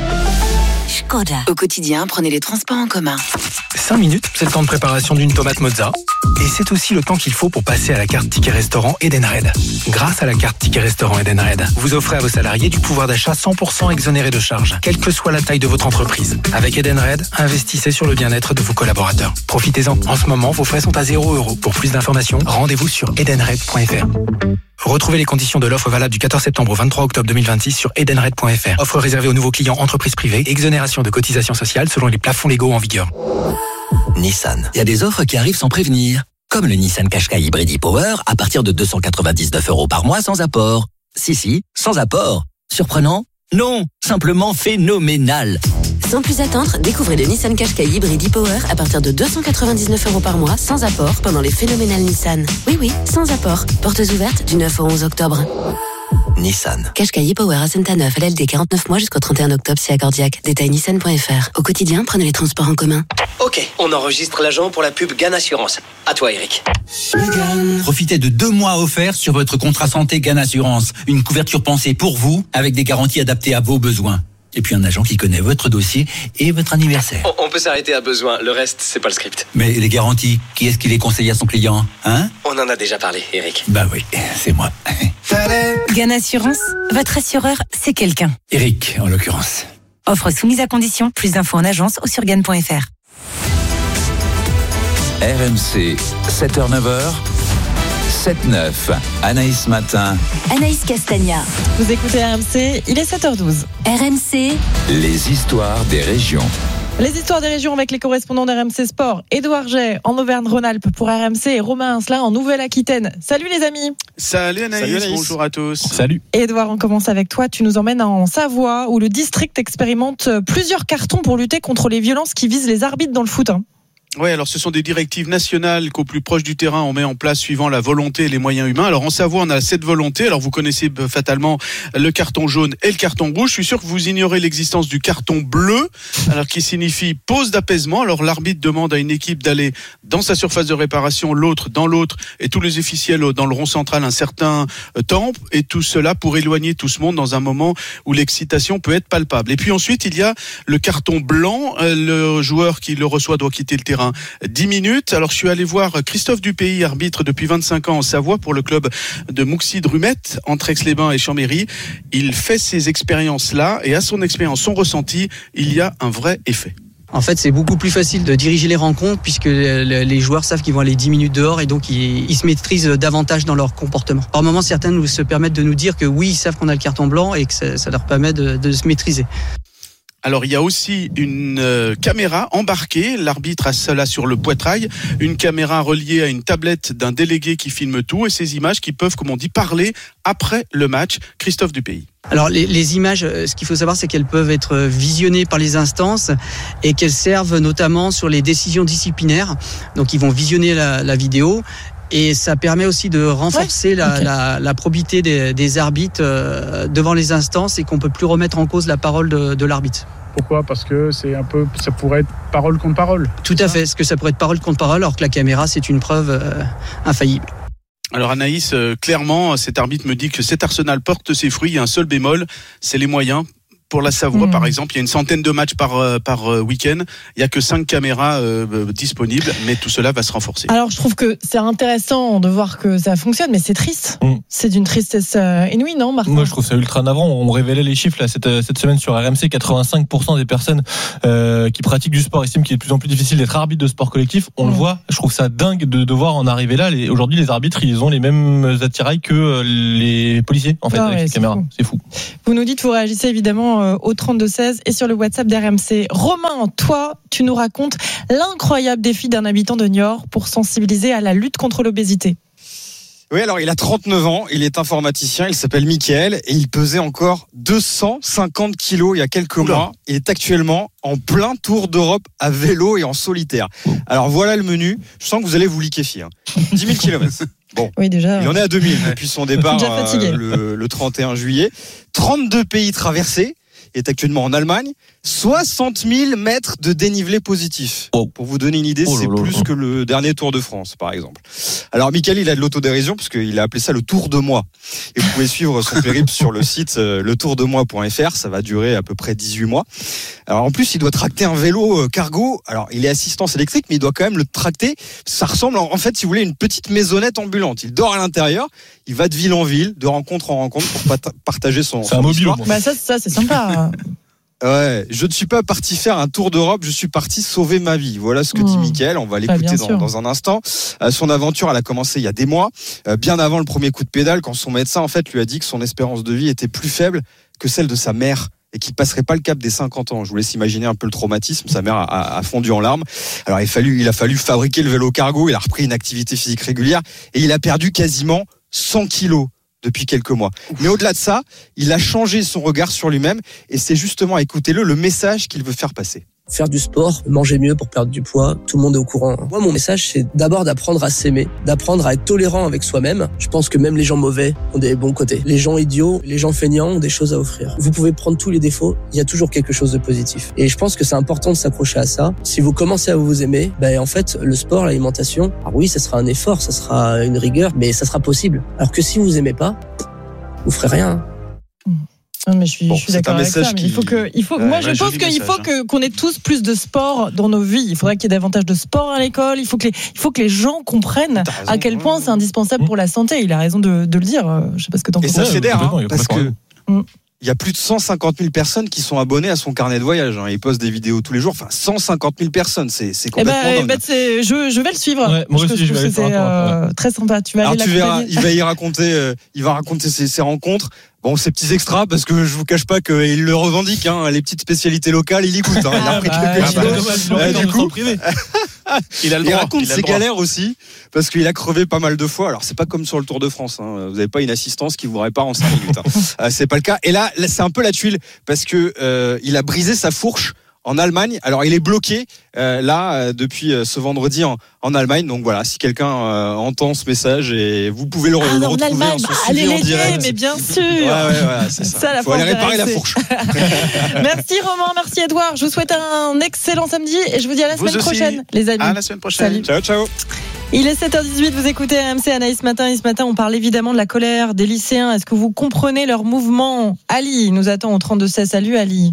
Škoda. Au quotidien, prenez les transports en commun. 5 minutes, c'est le temps de préparation d'une tomate mozza. Et c'est aussi le temps qu'il faut pour passer à la carte Ticket Restaurant Edenred. Grâce à la carte Ticket Restaurant Edenred, vous offrez à vos salariés du pouvoir d'achat 100% exonéré de charges, quelle que soit la taille de votre entreprise. Avec Edenred, investissez sur le bien-être de vos collaborateurs. Profitez-en. En ce moment, vos frais sont à 0€. Pour plus d'informations, rendez-vous sur edenred.fr. Retrouvez les conditions de l'offre valable du 14 septembre au 23 octobre 2026 sur edenred.fr. Offre réservée aux nouveaux clients entreprises privées. Exonération de cotisations sociales selon les plafonds légaux en vigueur. Nissan. Il y a des offres qui arrivent sans prévenir. Comme le Nissan Qashqai Hybrid e-Power à partir de 299€ par mois sans apport. Si, sans apport. Surprenant ? Non, simplement phénoménal. Sans plus attendre, découvrez le Nissan Qashqai Hybrid e-Power à partir de 299€ par mois sans apport pendant les phénoménales Nissan. Oui, sans apport. Portes ouvertes du 9 au 11 octobre. Nissan. Qashqai e-Power à Saint-Neuf, LLD 49 mois jusqu'au 31 octobre si accordiaque. Détail nissan.fr. Au quotidien, prenez les transports en commun. Ok, on enregistre l'agent pour la pub GAN Assurance. À toi Eric. Profitez de 2 mois offerts sur votre contrat santé GAN Assurance. Une couverture pensée pour vous avec des garanties adaptées à vos besoins. Et puis un agent qui connaît votre dossier et votre anniversaire. On peut s'arrêter à besoin, le reste, c'est pas le script. Mais les garanties, qui est-ce qui les conseille à son client, hein ? On en a déjà parlé, Eric. Bah oui, c'est moi. GAN Assurance, votre assureur, c'est quelqu'un. Eric, en l'occurrence. Offre soumise à condition, plus d'infos en agence ou sur GAN.fr. RMC, 7h-9h. 7-9, Anaïs Matin. Anaïs Castagna. Vous écoutez RMC, il est 7h12. RMC. Les histoires des régions. Les histoires des régions avec les correspondants d'RMC Sport. Édouard Jay en Auvergne-Rhône-Alpes pour RMC et Romain Asselin en Nouvelle-Aquitaine. Salut les amis. Salut Anaïs, bonjour à tous. Salut. Édouard, on commence avec toi. Tu nous emmènes en Savoie où le district expérimente plusieurs cartons pour lutter contre les violences qui visent les arbitres dans le foot. Oui, alors ce sont des directives nationales qu'au plus proche du terrain, on met en place suivant la volonté et les moyens humains. Alors en Savoie, on a cette volonté. Alors vous connaissez fatalement le carton jaune et le carton rouge. Je suis sûr que vous ignorez l'existence du carton bleu, alors qui signifie pause d'apaisement. Alors l'arbitre demande à une équipe d'aller dans sa surface de réparation, l'autre dans l'autre, et tous les officiels dans le rond central un certain temps. Et tout cela pour éloigner tout ce monde dans un moment où l'excitation peut être palpable. Et puis ensuite, il y a le carton blanc. Le joueur qui le reçoit doit quitter le terrain 10 minutes. Alors je suis allé voir Christophe Dupays, arbitre depuis 25 ans en Savoie pour le club de Mouxy-Drumette entre Aix-les-Bains et Chambéry. Il fait ces expériences-là et à son expérience, son ressenti, il y a un vrai effet. En fait, c'est beaucoup plus facile de diriger les rencontres puisque les joueurs savent qu'ils vont aller 10 minutes dehors et donc ils se maîtrisent davantage dans leur comportement. Par moments, certains se permettent de nous dire que oui, ils savent qu'on a le carton blanc et que ça leur permet de se maîtriser. Alors il y a aussi une caméra embarquée, l'arbitre a cela sur le poitrail, une caméra reliée à une tablette d'un délégué qui filme tout et ces images qui peuvent, comme on dit, parler après le match. Christophe Dupeis. Alors les images, ce qu'il faut savoir, c'est qu'elles peuvent être visionnées par les instances et qu'elles servent notamment sur les décisions disciplinaires. Donc ils vont visionner la vidéo. Et ça permet aussi de renforcer la probité des arbitres devant les instances et qu'on peut plus remettre en cause la parole de l'arbitre. Pourquoi ? Parce que ça pourrait être parole contre parole. Tout à fait, parce que ça pourrait être parole contre parole, alors que la caméra, c'est une preuve infaillible. Alors Anaïs, clairement, cet arbitre me dit que cet arsenal porte ses fruits. Il y a un seul bémol, c'est les moyens. Pour la Savoie, par exemple, il y a une centaine de matchs par week-end. Il n'y a que 5 caméras disponibles, mais tout cela va se renforcer. Alors, je trouve que c'est intéressant de voir que ça fonctionne, mais c'est triste. C'est d'une tristesse inouïe, non, Martin ? Moi, je trouve ça ultra navrant. On révélait les chiffres là, cette semaine sur RMC. 85% des personnes qui pratiquent du sport estiment qu'il est de plus en plus difficile d'être arbitre de sport collectif. On le voit. Je trouve ça dingue de devoir en arriver là. Aujourd'hui, les arbitres, ils ont les mêmes attirails que les policiers, en fait, avec les caméras. C'est fou. Vous nous dites, vous réagissez évidemment au 32-16 et sur le WhatsApp d'RMC. Romain, toi, tu nous racontes l'incroyable défi d'un habitant de Niort pour sensibiliser à la lutte contre l'obésité. Oui, alors il a 39 ans, il est informaticien, il s'appelle Mickaël et il pesait encore 250 kilos il y a quelques mois. Il est actuellement en plein tour d'Europe à vélo et en solitaire. Alors voilà le menu, je sens que vous allez vous liquéfier. 10 000 km. Bon, oui, déjà, il en est à 2000 depuis son départ le 31 juillet. 32 pays traversés. Il est actuellement en Allemagne. 60 000 mètres de dénivelé positif. Pour vous donner une idée, c'est plus que le dernier Tour de France, par exemple. Alors, Mickaël, il a de l'autodérision, parce qu'il a appelé ça le Tour de moi. Et vous pouvez suivre son périple sur le site letourdemoi.fr. Ça va durer à peu près 18 mois. Alors, en plus, il doit tracter un vélo cargo. Alors, il est assistance électrique, mais il doit quand même le tracter. Ça ressemble, en fait, si vous voulez, une petite maisonnette ambulante. Il dort à l'intérieur. Il va de ville en ville, de rencontre en rencontre pour partager son histoire. Bah ça, c'est sympa. Ouais, je ne suis pas parti faire un tour d'Europe, je suis parti sauver ma vie. Voilà ce que dit Mickaël, on va l'écouter dans un instant. Son aventure, elle a commencé il y a des mois, bien avant le premier coup de pédale, quand son médecin en fait lui a dit que son espérance de vie était plus faible que celle de sa mère et qu'il passerait pas le cap des 50 ans. Je vous laisse imaginer un peu le traumatisme. Sa mère a fondu en larmes. Alors il a fallu fabriquer le vélo cargo, il a repris une activité physique régulière et il a perdu quasiment 100 kilos depuis quelques mois. Mais au-delà de ça, il a changé son regard sur lui-même et c'est justement, écoutez-le, le message qu'il veut faire passer. Faire du sport, manger mieux pour perdre du poids, tout le monde est au courant. Moi, mon message, c'est d'abord d'apprendre à s'aimer, d'apprendre à être tolérant avec soi-même. Je pense que même les gens mauvais ont des bons côtés. Les gens idiots, les gens feignants ont des choses à offrir. Vous pouvez prendre tous les défauts, il y a toujours quelque chose de positif. Et je pense que c'est important de s'accrocher à ça. Si vous commencez à vous aimer, en fait, le sport, l'alimentation, alors oui, ça sera un effort, ça sera une rigueur, mais ça sera possible. Alors que si vous aimez pas, vous ferez rien. Non, mais je suis d'accord avec ça. Mais moi, je pense qu'il faut qu'on ait tous plus de sport dans nos vies. Il faudrait qu'il y ait davantage de sport à l'école. Il faut que les gens comprennent à quel point c'est indispensable pour la santé. Il a raison de le dire. Je sais pas ce que t'en penses. Et ça fédère, parce que il y a plus de 150 000 personnes qui sont abonnées à son carnet de voyage. Il poste des vidéos tous les jours. Enfin, 150 000 personnes, c'est complètement dingue. Je vais le suivre. Ouais, moi aussi, je vais c'est très sympa. Tu vas aller l'accompagner. Il va raconter ses rencontres. Bon, ces petits extras, parce que je vous cache pas qu'il le revendique, les petites spécialités locales, il écoute. Il a pris quelques kilos. Du coup, il raconte ses galères aussi, parce qu'il a crevé pas mal de fois. Alors, c'est pas comme sur le Tour de France. Vous n'avez pas une assistance qui vous répare en 5 minutes. C'est pas le cas. Et là, c'est un peu la tuile, parce que il a brisé sa fourche en Allemagne. Alors, il est bloqué depuis ce vendredi en Allemagne. Donc voilà, si quelqu'un entend ce message, et vous pouvez le retrouver en suivi en direct. Mais bien sûr. Ouais, c'est ça. Il faut aller réparer la fourche. Merci Romain, merci Edouard. Je vous souhaite un excellent samedi et je vous dis à la semaine prochaine, les amis. À la semaine prochaine. Salut. Ciao. Il est 7h18, vous écoutez RMC Anaïs Matin. Et ce matin, on parle évidemment de la colère des lycéens. Est-ce que vous comprenez leur mouvement ? Ali nous attend au 32-16. Salut Ali.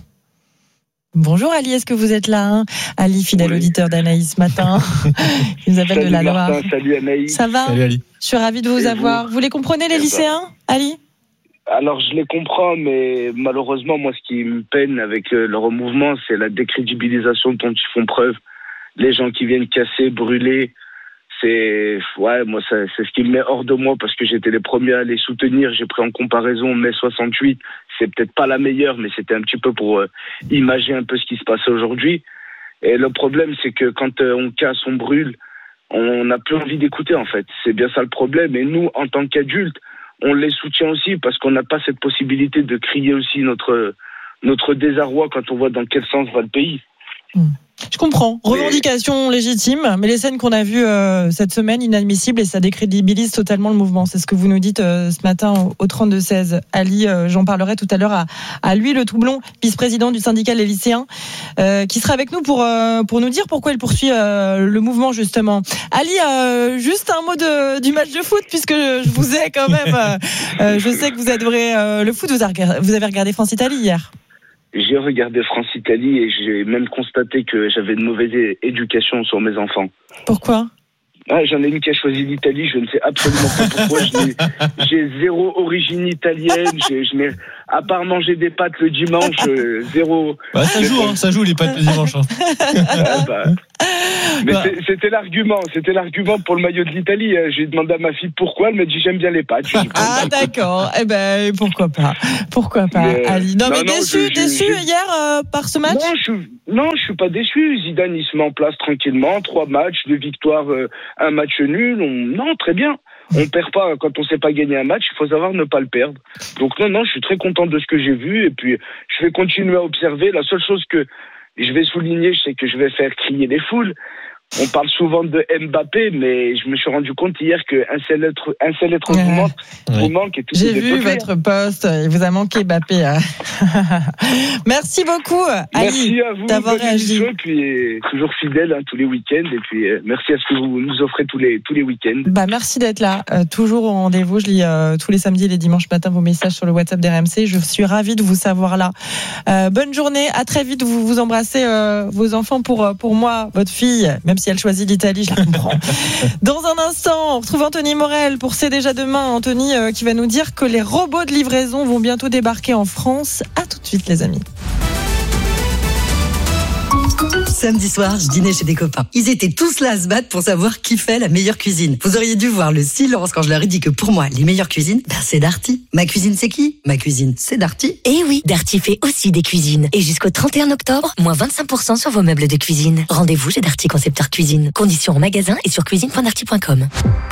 Bonjour Ali, est-ce que vous êtes là ? Ali, fidèle auditeur d'Anaïs Matin. Il nous appelle de la Loire. Salut Anaïs. Ça va ? Salut Ali. Je suis ravie de vous avoir. Vous les comprenez les lycéens, Ali ? Alors je les comprends, mais malheureusement, moi ce qui me peine avec leur mouvement, c'est la décrédibilisation dont ils font preuve. Les gens qui viennent casser, brûler, c'est ce qui me met hors de moi parce que j'étais les premiers à les soutenir. J'ai pris en comparaison mai 68, c'est peut-être pas la meilleure, mais c'était un petit peu pour imager un peu ce qui se passait aujourd'hui. Et le problème, c'est que quand on casse, on brûle, on n'a plus envie d'écouter, en fait. C'est bien ça le problème. Et nous, en tant qu'adultes, on les soutient aussi parce qu'on n'a pas cette possibilité de crier aussi notre désarroi quand on voit dans quel sens va le pays. Je comprends. Revendication légitime, mais les scènes qu'on a vues cette semaine, inadmissibles, et ça décrédibilise totalement le mouvement. C'est ce que vous nous dites ce matin au 32-16. Ali, j'en parlerai tout à l'heure à lui, le Toublon, vice-président du syndicat des lycéens, qui sera avec nous pour nous dire pourquoi il poursuit le mouvement, justement. Ali, juste un mot du match de foot, puisque je vous ai quand même... je sais que vous adorez le foot. Vous avez regardé France-Italie hier. J'ai regardé France-Italie et j'ai même constaté que j'avais une mauvaise éducation sur mes enfants. Pourquoi ? J'en ai une qui a choisi l'Italie, je ne sais absolument pas pourquoi. J'ai zéro origine italienne, à part manger des pâtes le dimanche, zéro... Ça joue les pâtes le dimanche. Mais c'était l'argument pour le maillot de l'Italie. J'ai demandé à ma fille pourquoi, elle m'a dit j'aime bien les pâtes. D'accord, pourquoi pas, Ali. Mais déçu hier par ce match. Non, je suis pas déçu. Zidane, il se met en place tranquillement, 3 matchs, 2 victoires, 1 match nul. Non, très bien. On perd pas quand on sait pas gagner un match, il faut savoir ne pas le perdre. Donc non, je suis très content de ce que j'ai vu et puis je vais continuer à observer. La seule chose que je vais souligner, c'est que je vais faire crier les foules. On parle souvent de Mbappé, mais je me suis rendu compte hier qu'un seul être vous manque. Et tout. J'ai vu votre post, il vous a manqué Mbappé. Merci beaucoup, Ali, merci à vous d'avoir réagi. Et puis toujours fidèle tous les week-ends. Et puis merci à ce que vous nous offrez tous les week-ends. Merci d'être là, toujours au rendez-vous. Je lis tous les samedis et les dimanches matin vos messages sur le WhatsApp d'RMC. Je suis ravie de vous savoir là. Bonne journée, à très vite. Vous embrassez vos enfants pour moi, votre fille, même si elle choisit l'Italie, je la comprends. Dans un instant, on retrouve Anthony Morel pour C'est déjà demain. Anthony qui va nous dire que les robots de livraison vont bientôt débarquer en France. À tout de suite, les amis. Samedi soir, je dînais chez des copains. Ils étaient tous là à se battre pour savoir qui fait la meilleure cuisine. Vous auriez dû voir le silence quand je leur ai dit que pour moi, les meilleures cuisines, c'est Darty. Ma cuisine, c'est qui ? Ma cuisine, c'est Darty. Eh oui, Darty fait aussi des cuisines. Et jusqu'au 31 octobre, moins 25% sur vos meubles de cuisine. Rendez-vous chez Darty Concepteur Cuisine. Conditions en magasin et sur cuisine.darty.com.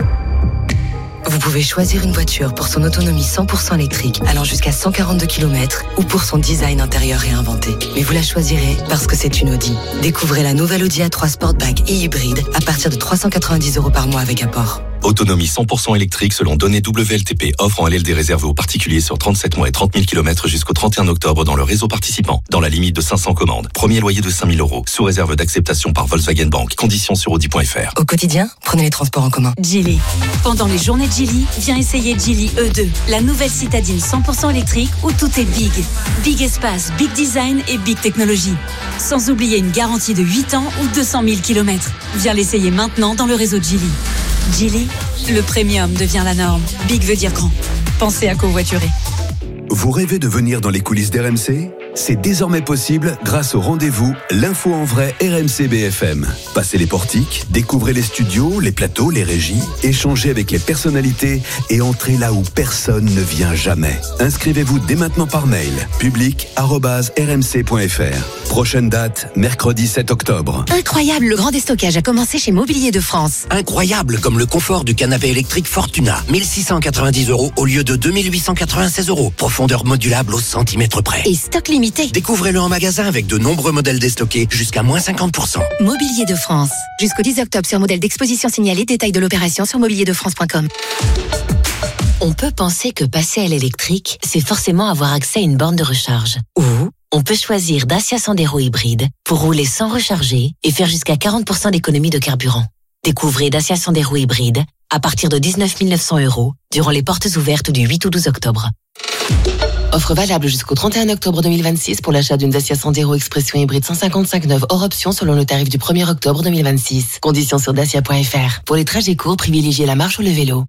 Vous pouvez choisir une voiture pour son autonomie 100% électrique, allant jusqu'à 142 km, ou pour son design intérieur réinventé. Mais vous la choisirez parce que c'est une Audi. Découvrez la nouvelle Audi A3 Sportback et hybride à partir de 390 € par mois avec apport. Autonomie 100% électrique selon données WLTP. Offre en LLD réservée aux particuliers sur 37 mois et 30 000 km jusqu'au 31 octobre dans le réseau participant. Dans la limite de 500 commandes. Premier loyer de 5 000 €. Sous réserve d'acceptation par Volkswagen Bank. Conditions sur Audi.fr. Au quotidien, prenez les transports en commun. Geely. Pendant les journées de Geely, viens essayer Geely E2. La nouvelle citadine 100% électrique où tout est big. Big espace, big design et big technologie. Sans oublier une garantie de 8 ans ou 200 000 km. Viens l'essayer maintenant dans le réseau Geely. Geely, le premium devient la norme. Big veut dire grand. Pensez à covoiturer. Vous rêvez de venir dans les coulisses d'RMC ? C'est désormais possible grâce au rendez-vous L'info en vrai RMC BFM. Passez les portiques, découvrez les studios, les plateaux, les régies, échangez avec les personnalités et entrez là où personne ne vient jamais. Inscrivez-vous dès maintenant par mail public@rmc.fr. Prochaine date, mercredi 7 octobre. Incroyable, le grand déstockage a commencé chez Mobilier de France. Incroyable, comme le confort du canapé électrique Fortuna. 1690 € au lieu de 2896 €. Profondeur modulable au centimètre près. Et stock limité. Découvrez-le en magasin avec de nombreux modèles déstockés jusqu'à moins 50%. Mobilier de France. Jusqu'au 10 octobre sur modèle d'exposition signalé. Détail de l'opération sur mobilierdefrance.com. On peut penser que passer à l'électrique, c'est forcément avoir accès à une borne de recharge. Ou on peut choisir Dacia Sandero hybride pour rouler sans recharger et faire jusqu'à 40% d'économie de carburant. Découvrez Dacia Sandero hybride à partir de 19 900 € durant les portes ouvertes du 8 au 12 octobre. Offre valable jusqu'au 31 octobre 2026 pour l'achat d'une Dacia Sandero Expression hybride 155 neuve hors option selon le tarif du 1er octobre 2026. Conditions sur dacia.fr. Pour les trajets courts, privilégiez la marche ou le vélo.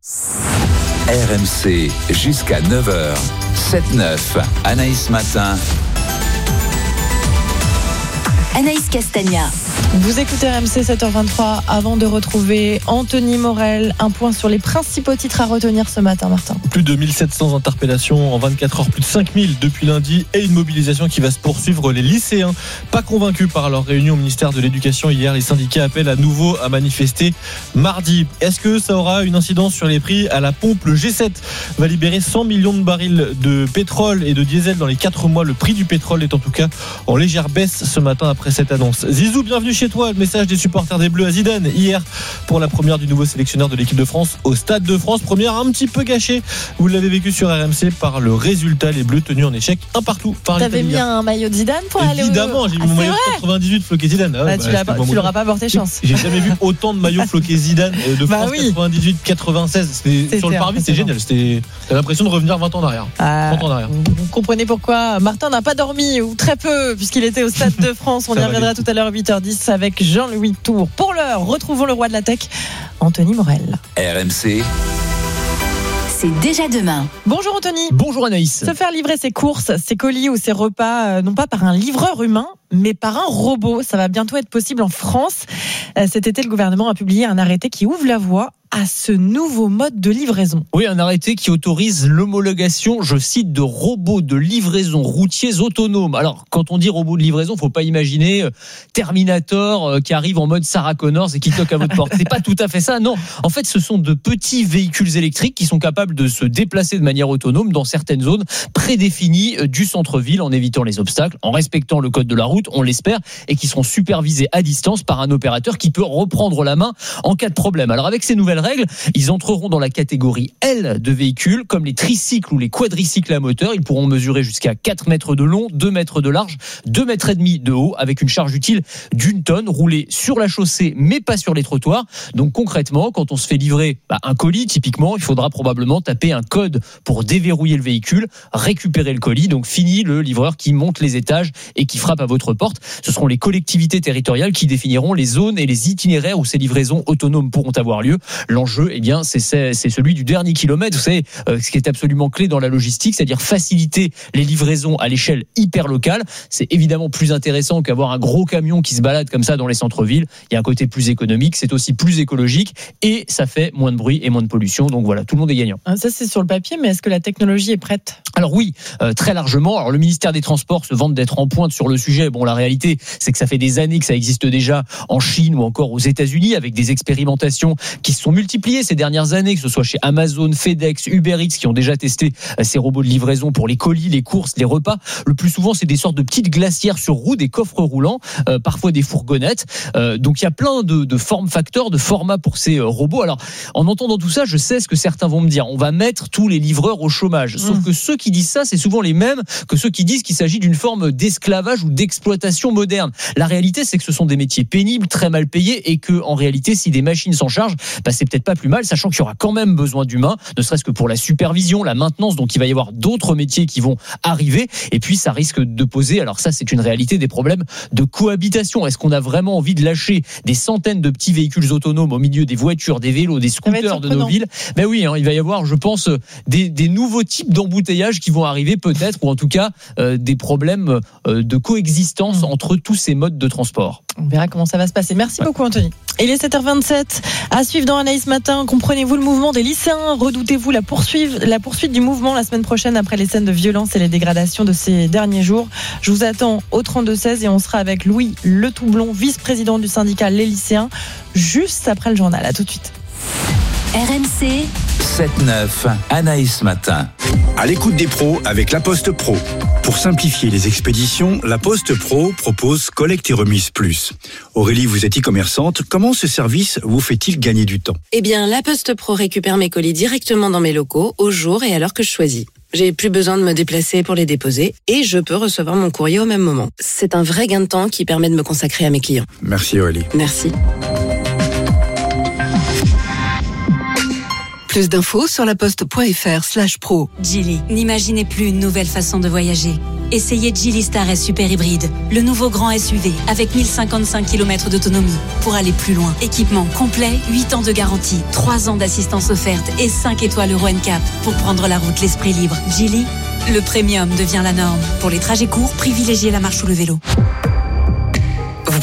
RMC jusqu'à 9h. 7-9. Anaïs Matin. Anaïs Castagna. Vous écoutez RMC 7h23 avant de retrouver Anthony Morel. Un point sur les principaux titres à retenir ce matin, Martin. Plus de 1700 interpellations en 24 heures, plus de 5000 depuis lundi et une mobilisation qui va se poursuivre. Les lycéens, pas convaincus par leur réunion au ministère de l'Éducation hier, les syndicats appellent à nouveau à manifester mardi. Est-ce que ça aura une incidence sur les prix à la pompe? Le G7 va libérer 100 millions de barils de pétrole et de diesel dans les 4 mois. Le prix du pétrole est en tout cas en légère baisse ce matin après cette annonce. Zizou, bienvenue chez toi. Le message des supporters des Bleus à Zidane hier pour la première du nouveau sélectionneur de l'équipe de France au Stade de France. Première un petit peu gâchée, vous l'avez vécu sur RMC par le résultat, les Bleus tenus en échec un partout par l'Italie. T'avais mis un maillot de Zidane pour aller Évidemment, j'ai mis mon maillot de 98 floqué Zidane. Tu l'auras pas porté chance. J'ai jamais vu autant de maillots floqués Zidane de France 98-96. Sur le parvis, c'est génial. T'as l'impression de revenir 20 ans en arrière. 30 ans en arrière. Vous comprenez pourquoi Martin n'a pas dormi, ou très peu, puisqu'il était au Stade de France. On y reviendra tout à l'heure à 8h10 avec Jean-Louis Tour. Pour l'heure, retrouvons le roi de la tech, Anthony Morel. RMC. C'est déjà demain. Bonjour Anthony. Bonjour Anaïs. Se faire livrer ses courses, ses colis ou ses repas, non pas par un livreur humain, mais par un robot. Ça va bientôt être possible en France. Cet été, le gouvernement a publié un arrêté qui ouvre la voie à ce nouveau mode de livraison. Oui, un arrêté qui autorise l'homologation, je cite, de robots de livraison routiers autonomes. Alors, quand on dit robot de livraison, faut pas imaginer Terminator qui arrive en mode Sarah Connors et qui toque à votre porte. C'est pas tout à fait ça, non. En fait, ce sont de petits véhicules électriques qui sont capables de se déplacer de manière autonome dans certaines zones prédéfinies du centre-ville en évitant les obstacles, en respectant le code de la route, on l'espère, et qui seront supervisés à distance par un opérateur qui peut reprendre la main en cas de problème. Alors, avec ces nouvelles règles, ils entreront dans la catégorie L de véhicules, comme les tricycles ou les quadricycles à moteur. Ils pourront mesurer jusqu'à 4 mètres de long, 2 mètres de large, 2 mètres et demi de haut, avec une charge utile d'1 tonne, rouler sur la chaussée, mais pas sur les trottoirs. Donc concrètement, quand on se fait livrer un colis, typiquement, il faudra probablement taper un code pour déverrouiller le véhicule, récupérer le colis. Donc fini le livreur qui monte les étages et qui frappe à votre porte. Ce seront les collectivités territoriales qui définiront les zones et les itinéraires où ces livraisons autonomes pourront avoir lieu. L'enjeu, eh bien, c'est celui du dernier kilomètre. Vous savez, ce qui est absolument clé dans la logistique, c'est-à-dire faciliter les livraisons à l'échelle hyper locale. C'est évidemment plus intéressant qu'avoir un gros camion qui se balade comme ça dans les centres-villes. Il y a un côté plus économique, c'est aussi plus écologique et ça fait moins de bruit et moins de pollution. Donc voilà, tout le monde est gagnant. Ça, c'est sur le papier, mais est-ce que la technologie est prête ? Alors oui, très largement. Alors le ministère des Transports se vante d'être en pointe sur le sujet. Bon, la réalité, c'est que ça fait des années que ça existe déjà en Chine ou encore aux États-Unis avec des expérimentations qui se sont multipliées ces dernières années, que ce soit chez Amazon, FedEx, Uber Eats qui ont déjà testé ces robots de livraison pour les colis, les courses, les repas. Le plus souvent, c'est des sortes de petites glacières sur roues, des coffres roulants, parfois des fourgonnettes. Donc il y a plein de formes facteurs, de formats pour ces robots. Alors en entendant tout ça, je sais ce que certains vont me dire. On va mettre tous les livreurs au chômage. Sauf que ceux qui disent ça, c'est souvent les mêmes que ceux qui disent qu'il s'agit d'une forme d'esclavage ou d'exploitation moderne. La réalité, c'est que ce sont des métiers pénibles, très mal payés et que en réalité, si des machines s'en chargent, c'est peut-être pas plus mal, sachant qu'il y aura quand même besoin d'humains, ne serait-ce que pour la supervision, la maintenance. Donc il va y avoir d'autres métiers qui vont arriver. Et puis ça risque de poser, alors ça c'est une réalité, des problèmes de cohabitation. Est-ce qu'on a vraiment envie de lâcher des centaines de petits véhicules autonomes au milieu des voitures, des vélos, des scooters de nos villes ? Ben oui, il va y avoir, je pense, des nouveaux types d'embouteillages qui vont arriver peut-être, ou en tout cas des problèmes de coexistence entre tous ces modes de transport. On verra comment ça va se passer. Merci beaucoup Anthony. Il est 7h27. À suivre dans Anaïs Matin. Comprenez-vous le mouvement des lycéens ? Redoutez-vous la poursuite du mouvement la semaine prochaine après les scènes de violence et les dégradations de ces derniers jours ? Je vous attends au 32-16 et on sera avec Louis Le Toublon, vice-président du syndicat Les Lycéens, juste après le journal. À tout de suite. RMC 7-9, Anaïs Matin. À l'écoute des pros avec La Poste Pro. Pour simplifier les expéditions, La Poste Pro propose collecte et remise plus. Aurélie, vous êtes e-commerçante. Comment ce service vous fait-il gagner du temps ? Eh bien, La Poste Pro récupère mes colis directement dans mes locaux, au jour et à l'heure que je choisis. J'ai plus besoin de me déplacer pour les déposer et je peux recevoir mon courrier au même moment. C'est un vrai gain de temps qui permet de me consacrer à mes clients. Merci Aurélie. Merci. Plus d'infos sur laposte.fr/pro. Geely, n'imaginez plus une nouvelle façon de voyager. Essayez Geely Star S Super Hybride, le nouveau grand SUV avec 1055 km d'autonomie pour aller plus loin. Équipement complet, 8 ans de garantie, 3 ans d'assistance offerte et 5 étoiles Euro NCAP pour prendre la route l'esprit libre. Geely, le premium devient la norme. Pour les trajets courts, privilégiez la marche ou le vélo. Vous pouvez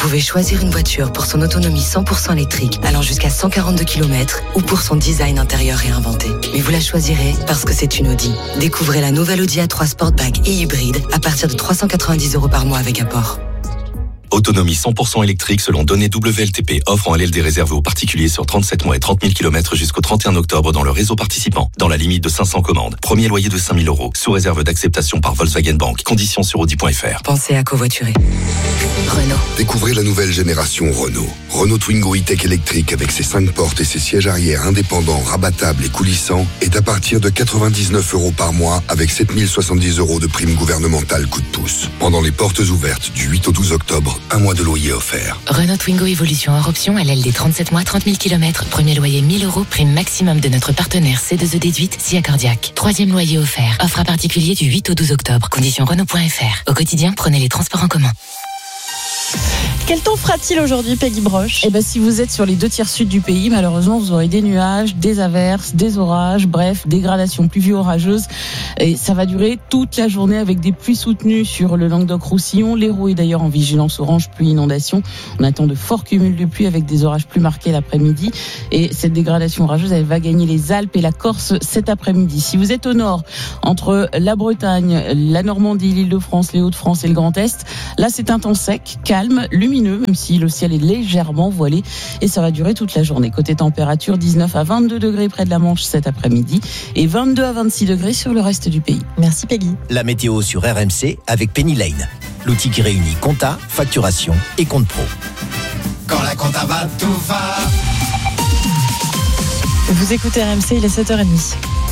pouvez choisir une voiture pour son autonomie 100% électrique, allant jusqu'à 142 km, ou pour son design intérieur réinventé. Mais vous la choisirez parce que c'est une Audi. Découvrez la nouvelle Audi A3 Sportback et hybride à partir de 390 € par mois avec apport. Autonomie 100% électrique selon données WLTP. Offre en LLD réservée aux particuliers sur 37 mois et 30 000 km jusqu'au 31 octobre dans le réseau participant. Dans la limite de 500 commandes. Premier loyer de 5 000 €. Sous réserve d'acceptation par Volkswagen Bank. Conditions sur Audi.fr. Pensez à covoiturer. Renault. Découvrez la nouvelle génération Renault. Renault Twingo E-Tech électrique avec ses 5 portes et ses sièges arrière indépendants, rabattables et coulissants est à partir de 99 € par mois avec 7 070 € de prime gouvernementale coup de pouce. Pendant les portes ouvertes du 8 au 12 octobre, un mois de loyer offert. Renault Twingo Evolution hors option, LLD 37 mois, 30 000 km. Premier loyer 1 000 €, prime maximum de notre partenaire C2E Déduite, SIA Cardiaque. Troisième loyer offert. Offre à particulier du 8 au 12 octobre. Conditions Renault.fr. Au quotidien, prenez les transports en commun. Quel temps fera-t-il aujourd'hui, Peggy Broche ? Eh ben, si vous êtes sur les 2 tiers sud du pays, malheureusement, vous aurez des nuages, des averses, des orages, bref, dégradation pluvio-orageuse. Et ça va durer toute la journée avec des pluies soutenues sur le Languedoc-Roussillon. L'Hérault est d'ailleurs en vigilance orange pluie inondation. On attend de forts cumuls de pluie avec des orages plus marqués l'après-midi. Et cette dégradation orageuse, elle va gagner les Alpes et la Corse cet après-midi. Si vous êtes au nord, entre la Bretagne, la Normandie, l'Île-de-France, les Hauts-de-France et le Grand Est, là, c'est un temps sec, calme, lumineux, même si le ciel est légèrement voilé, et ça va durer toute la journée. Côté température, 19 à 22 degrés près de la Manche cet après-midi et 22 à 26 degrés sur le reste du pays. Merci Peggy. La météo sur RMC avec Penny Lane, l'outil qui réunit compta, facturation et compte pro. Quand la compta va, tout va. Vous écoutez RMC, il est 7h30.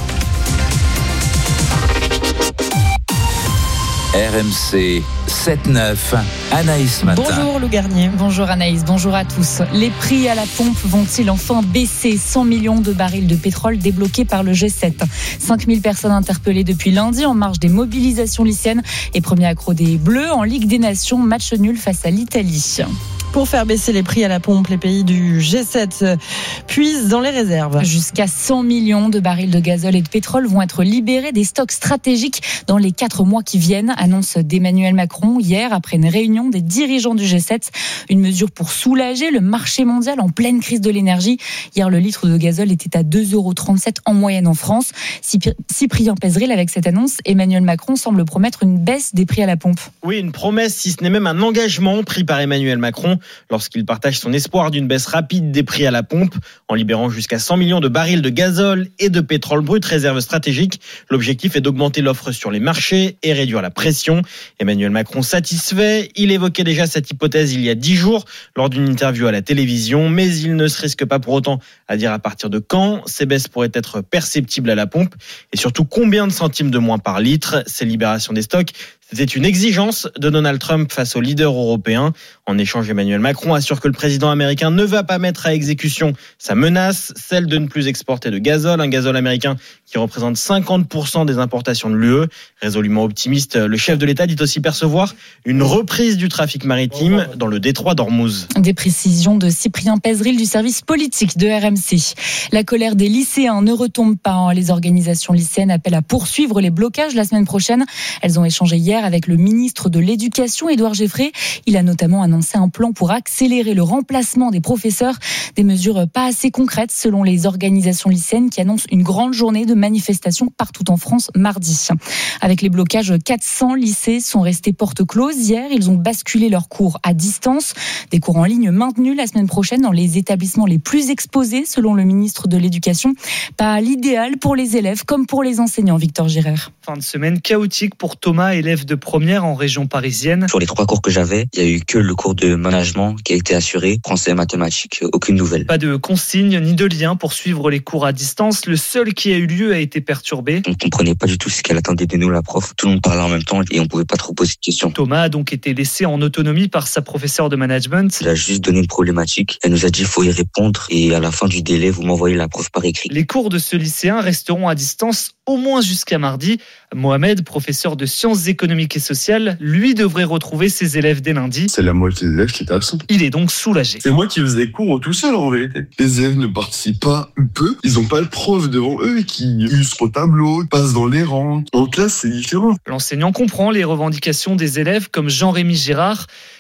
RMC 7-9, Anaïs Matin. Bonjour Lou Garnier. Bonjour Anaïs, bonjour à tous. Les prix à la pompe vont-ils enfin baisser ? 100 millions de barils de pétrole débloqués par le G7. 5000 personnes interpellées depuis lundi en marge des mobilisations lycéennes et premier accro des Bleus en Ligue des Nations, match nul face à l'Italie. Pour faire baisser les prix à la pompe, les pays du G7 puisent dans les réserves. Jusqu'à 100 millions de barils de gazole et de pétrole vont être libérés des stocks stratégiques dans les 4 mois qui viennent, annonce d'Emmanuel Macron hier après une réunion des dirigeants du G7. Une mesure pour soulager le marché mondial en pleine crise de l'énergie. Hier, le litre de gazole était à 2,37 € en moyenne en France. Cyprien Pézeril, avec cette annonce, Emmanuel Macron semble promettre une baisse des prix à la pompe. Oui, une promesse, si ce n'est même un engagement pris par Emmanuel Macron lorsqu'il partage son espoir d'une baisse rapide des prix à la pompe en libérant jusqu'à 100 millions de barils de gazole et de pétrole brut, réserve stratégique. L'objectif est d'augmenter l'offre sur les marchés et réduire la pression. Emmanuel Macron satisfait. Il évoquait déjà cette hypothèse il y a 10 jours lors d'une interview à la télévision, mais il ne se risque pas pour autant à dire à partir de quand ces baisses pourraient être perceptibles à la pompe et surtout combien de centimes de moins par litre. Ces libérations des stocks, c'était une exigence de Donald Trump face aux leaders européens. En échange, Emmanuel Macron assure que le président américain ne va pas mettre à exécution sa menace, celle de ne plus exporter de gazole, un gazole américain qui représente 50% des importations de l'UE. Résolument optimiste, le chef de l'État dit aussi percevoir une reprise du trafic maritime dans le détroit d'Ormuz. Des précisions de Cyprien Pézeril du service politique de RMC. La colère des lycéens ne retombe pas. Les organisations lycéennes appellent à poursuivre les blocages la semaine prochaine. Elles ont échangé hier avec le ministre de l'Éducation, Édouard Geffrey. Il a notamment annoncé un plan pour accélérer le remplacement des professeurs. Des mesures pas assez concrètes selon les organisations lycéennes qui annoncent une grande journée de manifestations partout en France mardi. Avec les blocages, 400 lycées sont restés porte close. Hier, ils ont basculé leurs cours à distance. Des cours en ligne maintenus la semaine prochaine dans les établissements les plus exposés selon le ministre de l'Éducation. Pas l'idéal pour les élèves comme pour les enseignants, Victor Girard. Fin de semaine chaotique pour Thomas, élève de première en région parisienne. Sur les 3 cours que j'avais, il n'y a eu que le cours de management qui a été assuré. Français et mathématiques, aucune nouvelle. Pas de consigne ni de lien pour suivre les cours à distance. Le seul qui a eu lieu a été perturbé. On ne comprenait pas du tout ce qu'elle attendait de nous, la prof. Tout le monde parlait en même temps et on ne pouvait pas trop poser de questions. Thomas a donc été laissé en autonomie par sa professeure de management. Elle a juste donné une problématique. Elle nous a dit qu'il faut y répondre et à la fin du délai, vous m'envoyez la prof par écrit. Les cours de ce lycéen resteront à distance au moins jusqu'à mardi. Mohamed, professeur de sciences économiques et sociales, lui devrait retrouver ses élèves dès lundi. C'est la moitié des élèves qui étaient absents. Il est donc soulagé. C'est moi qui faisais cours tout seul en vérité. Les élèves ne participent pas peu. Ils n'ont pas le prof devant eux qui illustre au tableau, passe dans les rangs. En classe, c'est différent. L'enseignant comprend les revendications des élèves comme Jean-Rémy Girard,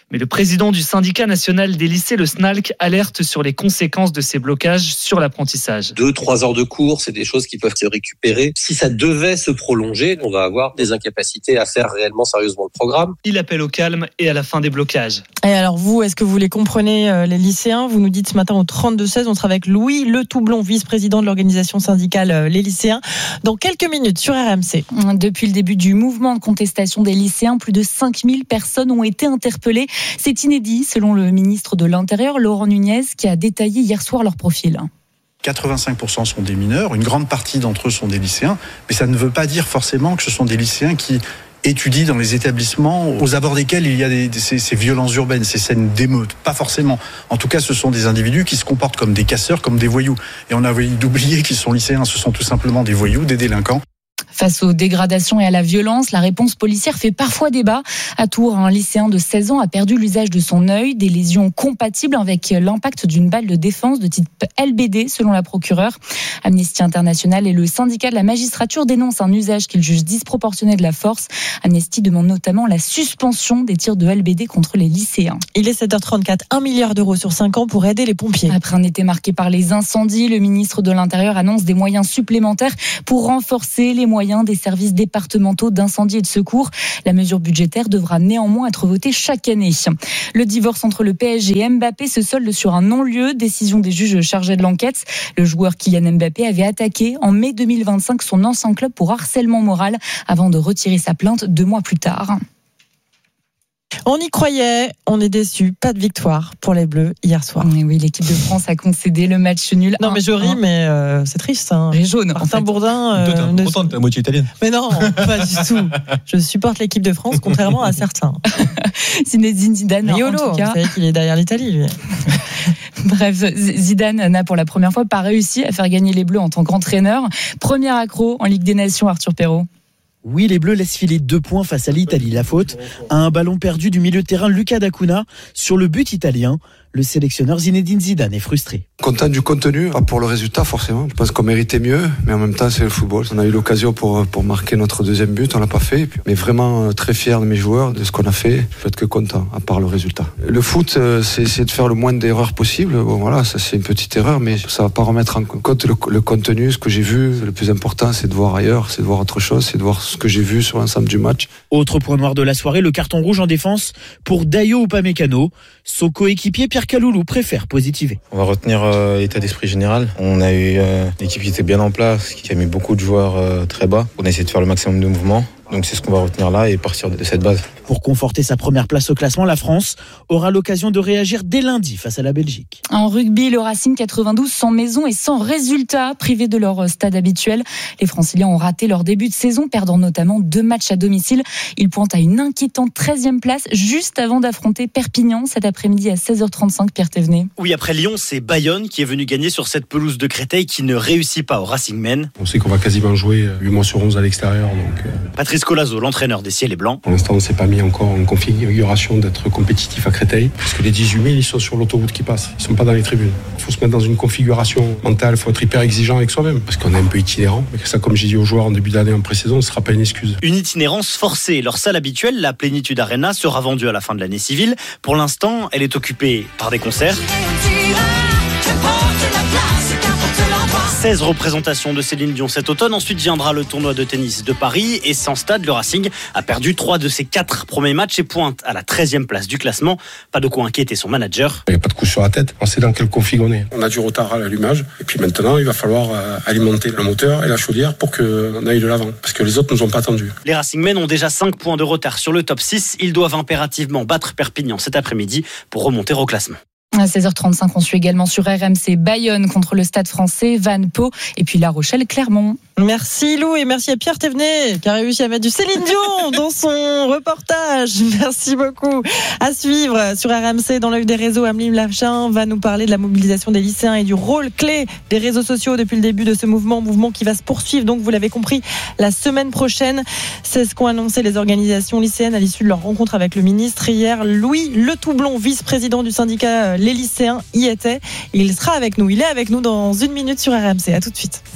Mais le président du syndicat national des lycées, le SNALC, alerte sur les conséquences de ces blocages sur l'apprentissage. 2-3 heures de cours, c'est des choses qui peuvent se récupérer. Si ça devait se prolonger, on va avoir des incapacités à faire réellement sérieusement le programme. Il appelle au calme et à la fin des blocages. Et alors vous, est-ce que vous les comprenez, les lycéens ? Vous nous dites ce matin au 32-16, on sera avec Louis Le Toublon, vice-président de l'organisation syndicale Les Lycéens, dans quelques minutes sur RMC. Depuis le début du mouvement de contestation des lycéens, plus de 5000 personnes ont été interpellées. C'est inédit, selon le ministre de l'Intérieur, Laurent Nunez, qui a détaillé hier soir leur profil. 85% sont des mineurs, une grande partie d'entre eux sont des lycéens, mais ça ne veut pas dire forcément que ce sont des lycéens qui étudient dans les établissements aux abords desquels il y a ces violences urbaines, ces scènes d'émeutes. Pas forcément. En tout cas, ce sont des individus qui se comportent comme des casseurs, comme des voyous. Et on a oublié qu'ils sont lycéens, ce sont tout simplement des voyous, des délinquants. Face aux dégradations et à la violence, la réponse policière fait parfois débat. À Tours, un lycéen de 16 ans a perdu l'usage de son œil, des lésions compatibles avec l'impact d'une balle de défense de type LBD, selon la procureure. Amnesty International et le syndicat de la magistrature dénoncent un usage qu'ils jugent disproportionné de la force. Amnesty demande notamment la suspension des tirs de LBD contre les lycéens. Il est 7h34, 1 milliard d'euros sur 5 ans pour aider les pompiers. Après un été marqué par les incendies, le ministre de l'Intérieur annonce des moyens supplémentaires pour renforcer les moyens des services départementaux d'incendie et de secours. La mesure budgétaire devra néanmoins être votée chaque année. Le divorce entre le PSG et Mbappé se solde sur un non-lieu. Décision des juges chargés de l'enquête. Le joueur Kylian Mbappé avait attaqué en mai 2025 son ancien club pour harcèlement moral avant de retirer sa plainte 2 mois plus tard. On y croyait, on est déçus. Pas de victoire pour les Bleus hier soir. Mais oui, l'équipe de France a concédé le match nul. Non, mais je ris, mais c'est triste. Hein. Les jaunes. Martin Bourdin. Toi, t'es contente, t'es la moitié italienne. Mais non, pas du tout. Je supporte l'équipe de France, contrairement à certains. Zinedine Zidane, en tout cas. Vous savez qu'il est derrière l'Italie, lui. Bref, Zidane n'a pour la première fois pas réussi à faire gagner les Bleus en tant qu'entraîneur. Premier accro en Ligue des Nations, Arthur Perrault. Oui, les Bleus laissent filer 2 points face à l'Italie. La faute à un ballon perdu du milieu de terrain Luca D'Acuna sur le but italien. Le sélectionneur Zinedine Zidane est frustré. Content du contenu, pas pour le résultat forcément. Je pense qu'on méritait mieux, mais en même temps c'est le football. On a eu l'occasion pour marquer notre deuxième but, on l'a pas fait. Mais vraiment très fier de mes joueurs, de ce qu'on a fait. Je peux être que content, à part le résultat. Le foot, c'est essayer de faire le moins d'erreurs possible. Bon voilà, ça c'est une petite erreur, mais ça va pas remettre en compte le contenu, ce que j'ai vu. Le plus important, c'est de voir ailleurs, c'est de voir autre chose, c'est de voir ce que j'ai vu sur l'ensemble du match. Autre point noir de la soirée, le carton rouge en défense pour Dayo Upamecano. Son coéquipier Pierre Kaloulou préfère positiver. On va retenir l'état d'esprit général. On a eu une équipe qui était bien en place, qui a mis beaucoup de joueurs très bas. On a essayé de faire le maximum de mouvements. Donc c'est ce qu'on va retenir là et partir de cette base. Pour conforter sa première place au classement, la France aura l'occasion de réagir dès lundi face à la Belgique. En rugby, le Racing 92 sans maison et sans résultat, privés de leur stade habituel. Les Franciliens ont raté leur début de saison, perdant notamment 2 matchs à domicile. Ils pointent à une inquiétante 13e place, juste avant d'affronter Perpignan cet après-midi à 16h35. Pierre Thévenet. Oui, après Lyon, c'est Bayonne qui est venu gagner sur cette pelouse de Créteil qui ne réussit pas au Racing Men. On sait qu'on va quasiment jouer 8 mois sur 11 à l'extérieur. Patrice Colazo, l'entraîneur des Ciels et Blancs. Pour l'instant, on ne s'est pas mis encore en configuration d'être compétitif à Créteil, parce que les 18 000, ils sont sur l'autoroute qui passe, ils ne sont pas dans les tribunes. Il faut se mettre dans une configuration mentale, il faut être hyper exigeant avec soi-même, parce qu'on est un peu itinérant. Mais ça, comme j'ai dit aux joueurs en début d'année, en pré-saison, ce ne sera pas une excuse. Une itinérance forcée. Leur salle habituelle, la Plénitude Arena, sera vendue à la fin de l'année civile. Pour l'instant, elle est occupée par des concerts. 16 représentations de Céline Dion cet automne. Ensuite viendra le tournoi de tennis de Paris. Et sans stade, le Racing a perdu 3 de ses 4 premiers matchs et pointe à la 13e place du classement. Pas de quoi inquiéter son manager. Il n'y a pas de coup sur la tête. On sait dans quelle config on est. On a du retard à l'allumage. Et puis maintenant, il va falloir alimenter le moteur et la chaudière pour qu'on aille de l'avant. Parce que les autres nous ont pas attendus. Les Racingmen ont déjà 5 points de retard sur le top 6. Ils doivent impérativement battre Perpignan cet après-midi pour remonter au classement. À 16h35, on suit également sur RMC Bayonne contre le Stade Français, Vannes, Pau et puis La Rochelle, Clermont. Merci Lou et merci à Pierre Thévenet qui a réussi à mettre du Céline Dion dans son reportage. Merci beaucoup. À suivre sur RMC dans l'œil des réseaux, Ameline Lachin va nous parler de la mobilisation des lycéens et du rôle clé des réseaux sociaux depuis le début de ce mouvement qui va se poursuivre. Donc vous l'avez compris, la semaine prochaine, c'est ce qu'ont annoncé les organisations lycéennes à l'issue de leur rencontre avec le ministre hier. Louis Le Toublon, vice-président du syndicat Les Lycéens, y était. Il sera avec nous. Il est avec nous dans 1 minute sur RMC. À tout de suite.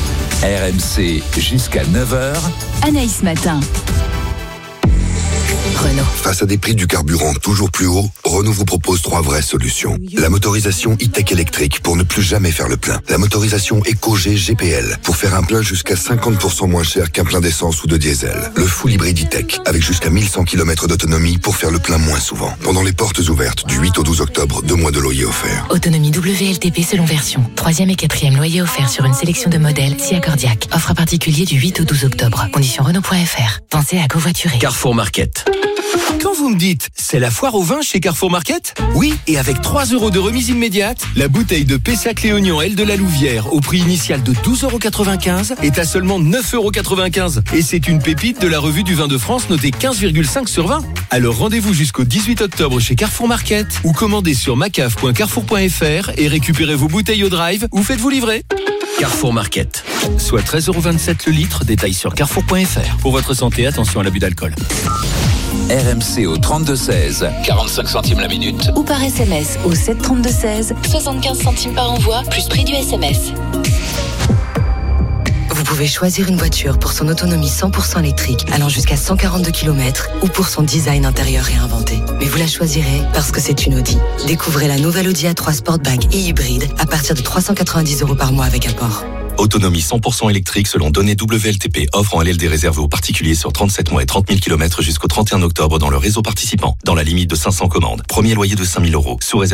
RMC jusqu'à 9h. Anaïs Matin. Renault. Face à des prix du carburant toujours plus hauts, Renault vous propose 3 vraies solutions. La motorisation e-tech électrique pour ne plus jamais faire le plein. La motorisation EcoG GPL pour faire un plein jusqu'à 50% moins cher qu'un plein d'essence ou de diesel. Le full hybride e-tech avec jusqu'à 1100 km d'autonomie pour faire le plein moins souvent. Pendant les portes ouvertes du 8 au 12 octobre, 2 mois de loyer offerts. Autonomie WLTP selon version. 3e et 4e loyer offert sur une sélection de modèles SIA Cordiac. Offre à particulier du 8 au 12 octobre. Conditions Renault.fr. Pensez à covoiturer. Carrefour Market. Quand vous me dites, c'est la foire au vin chez Carrefour Market ? Oui, et avec 3 € de remise immédiate, la bouteille de Pessac Léognan L de la Louvière, au prix initial de 12,95 € est à seulement 9,95 €. Et c'est une pépite de la revue du vin de France notée 15,5 sur 20. Alors rendez-vous jusqu'au 18 octobre chez Carrefour Market ou commandez sur macaf.carrefour.fr et récupérez vos bouteilles au drive ou faites-vous livrer. Carrefour Market, soit 13,27 € le litre, détail sur carrefour.fr. Pour votre santé, attention à l'abus d'alcool. RMC au 32-16, 45 centimes la minute. Ou par SMS au 732-16, 75 centimes par envoi, plus prix du SMS. Vous pouvez choisir une voiture pour son autonomie 100% électrique allant jusqu'à 142 km ou pour son design intérieur réinventé. Mais vous la choisirez parce que c'est une Audi. Découvrez la nouvelle Audi A3 Sportback et hybride à partir de 390 € par mois avec apport. Autonomie 100% électrique selon données WLTP. Offre en LLD réservée aux particuliers sur 37 mois et 30 000 km jusqu'au 31 octobre dans le réseau participant. Dans la limite de 500 commandes. Premier loyer de 5 000 €. Sous réserve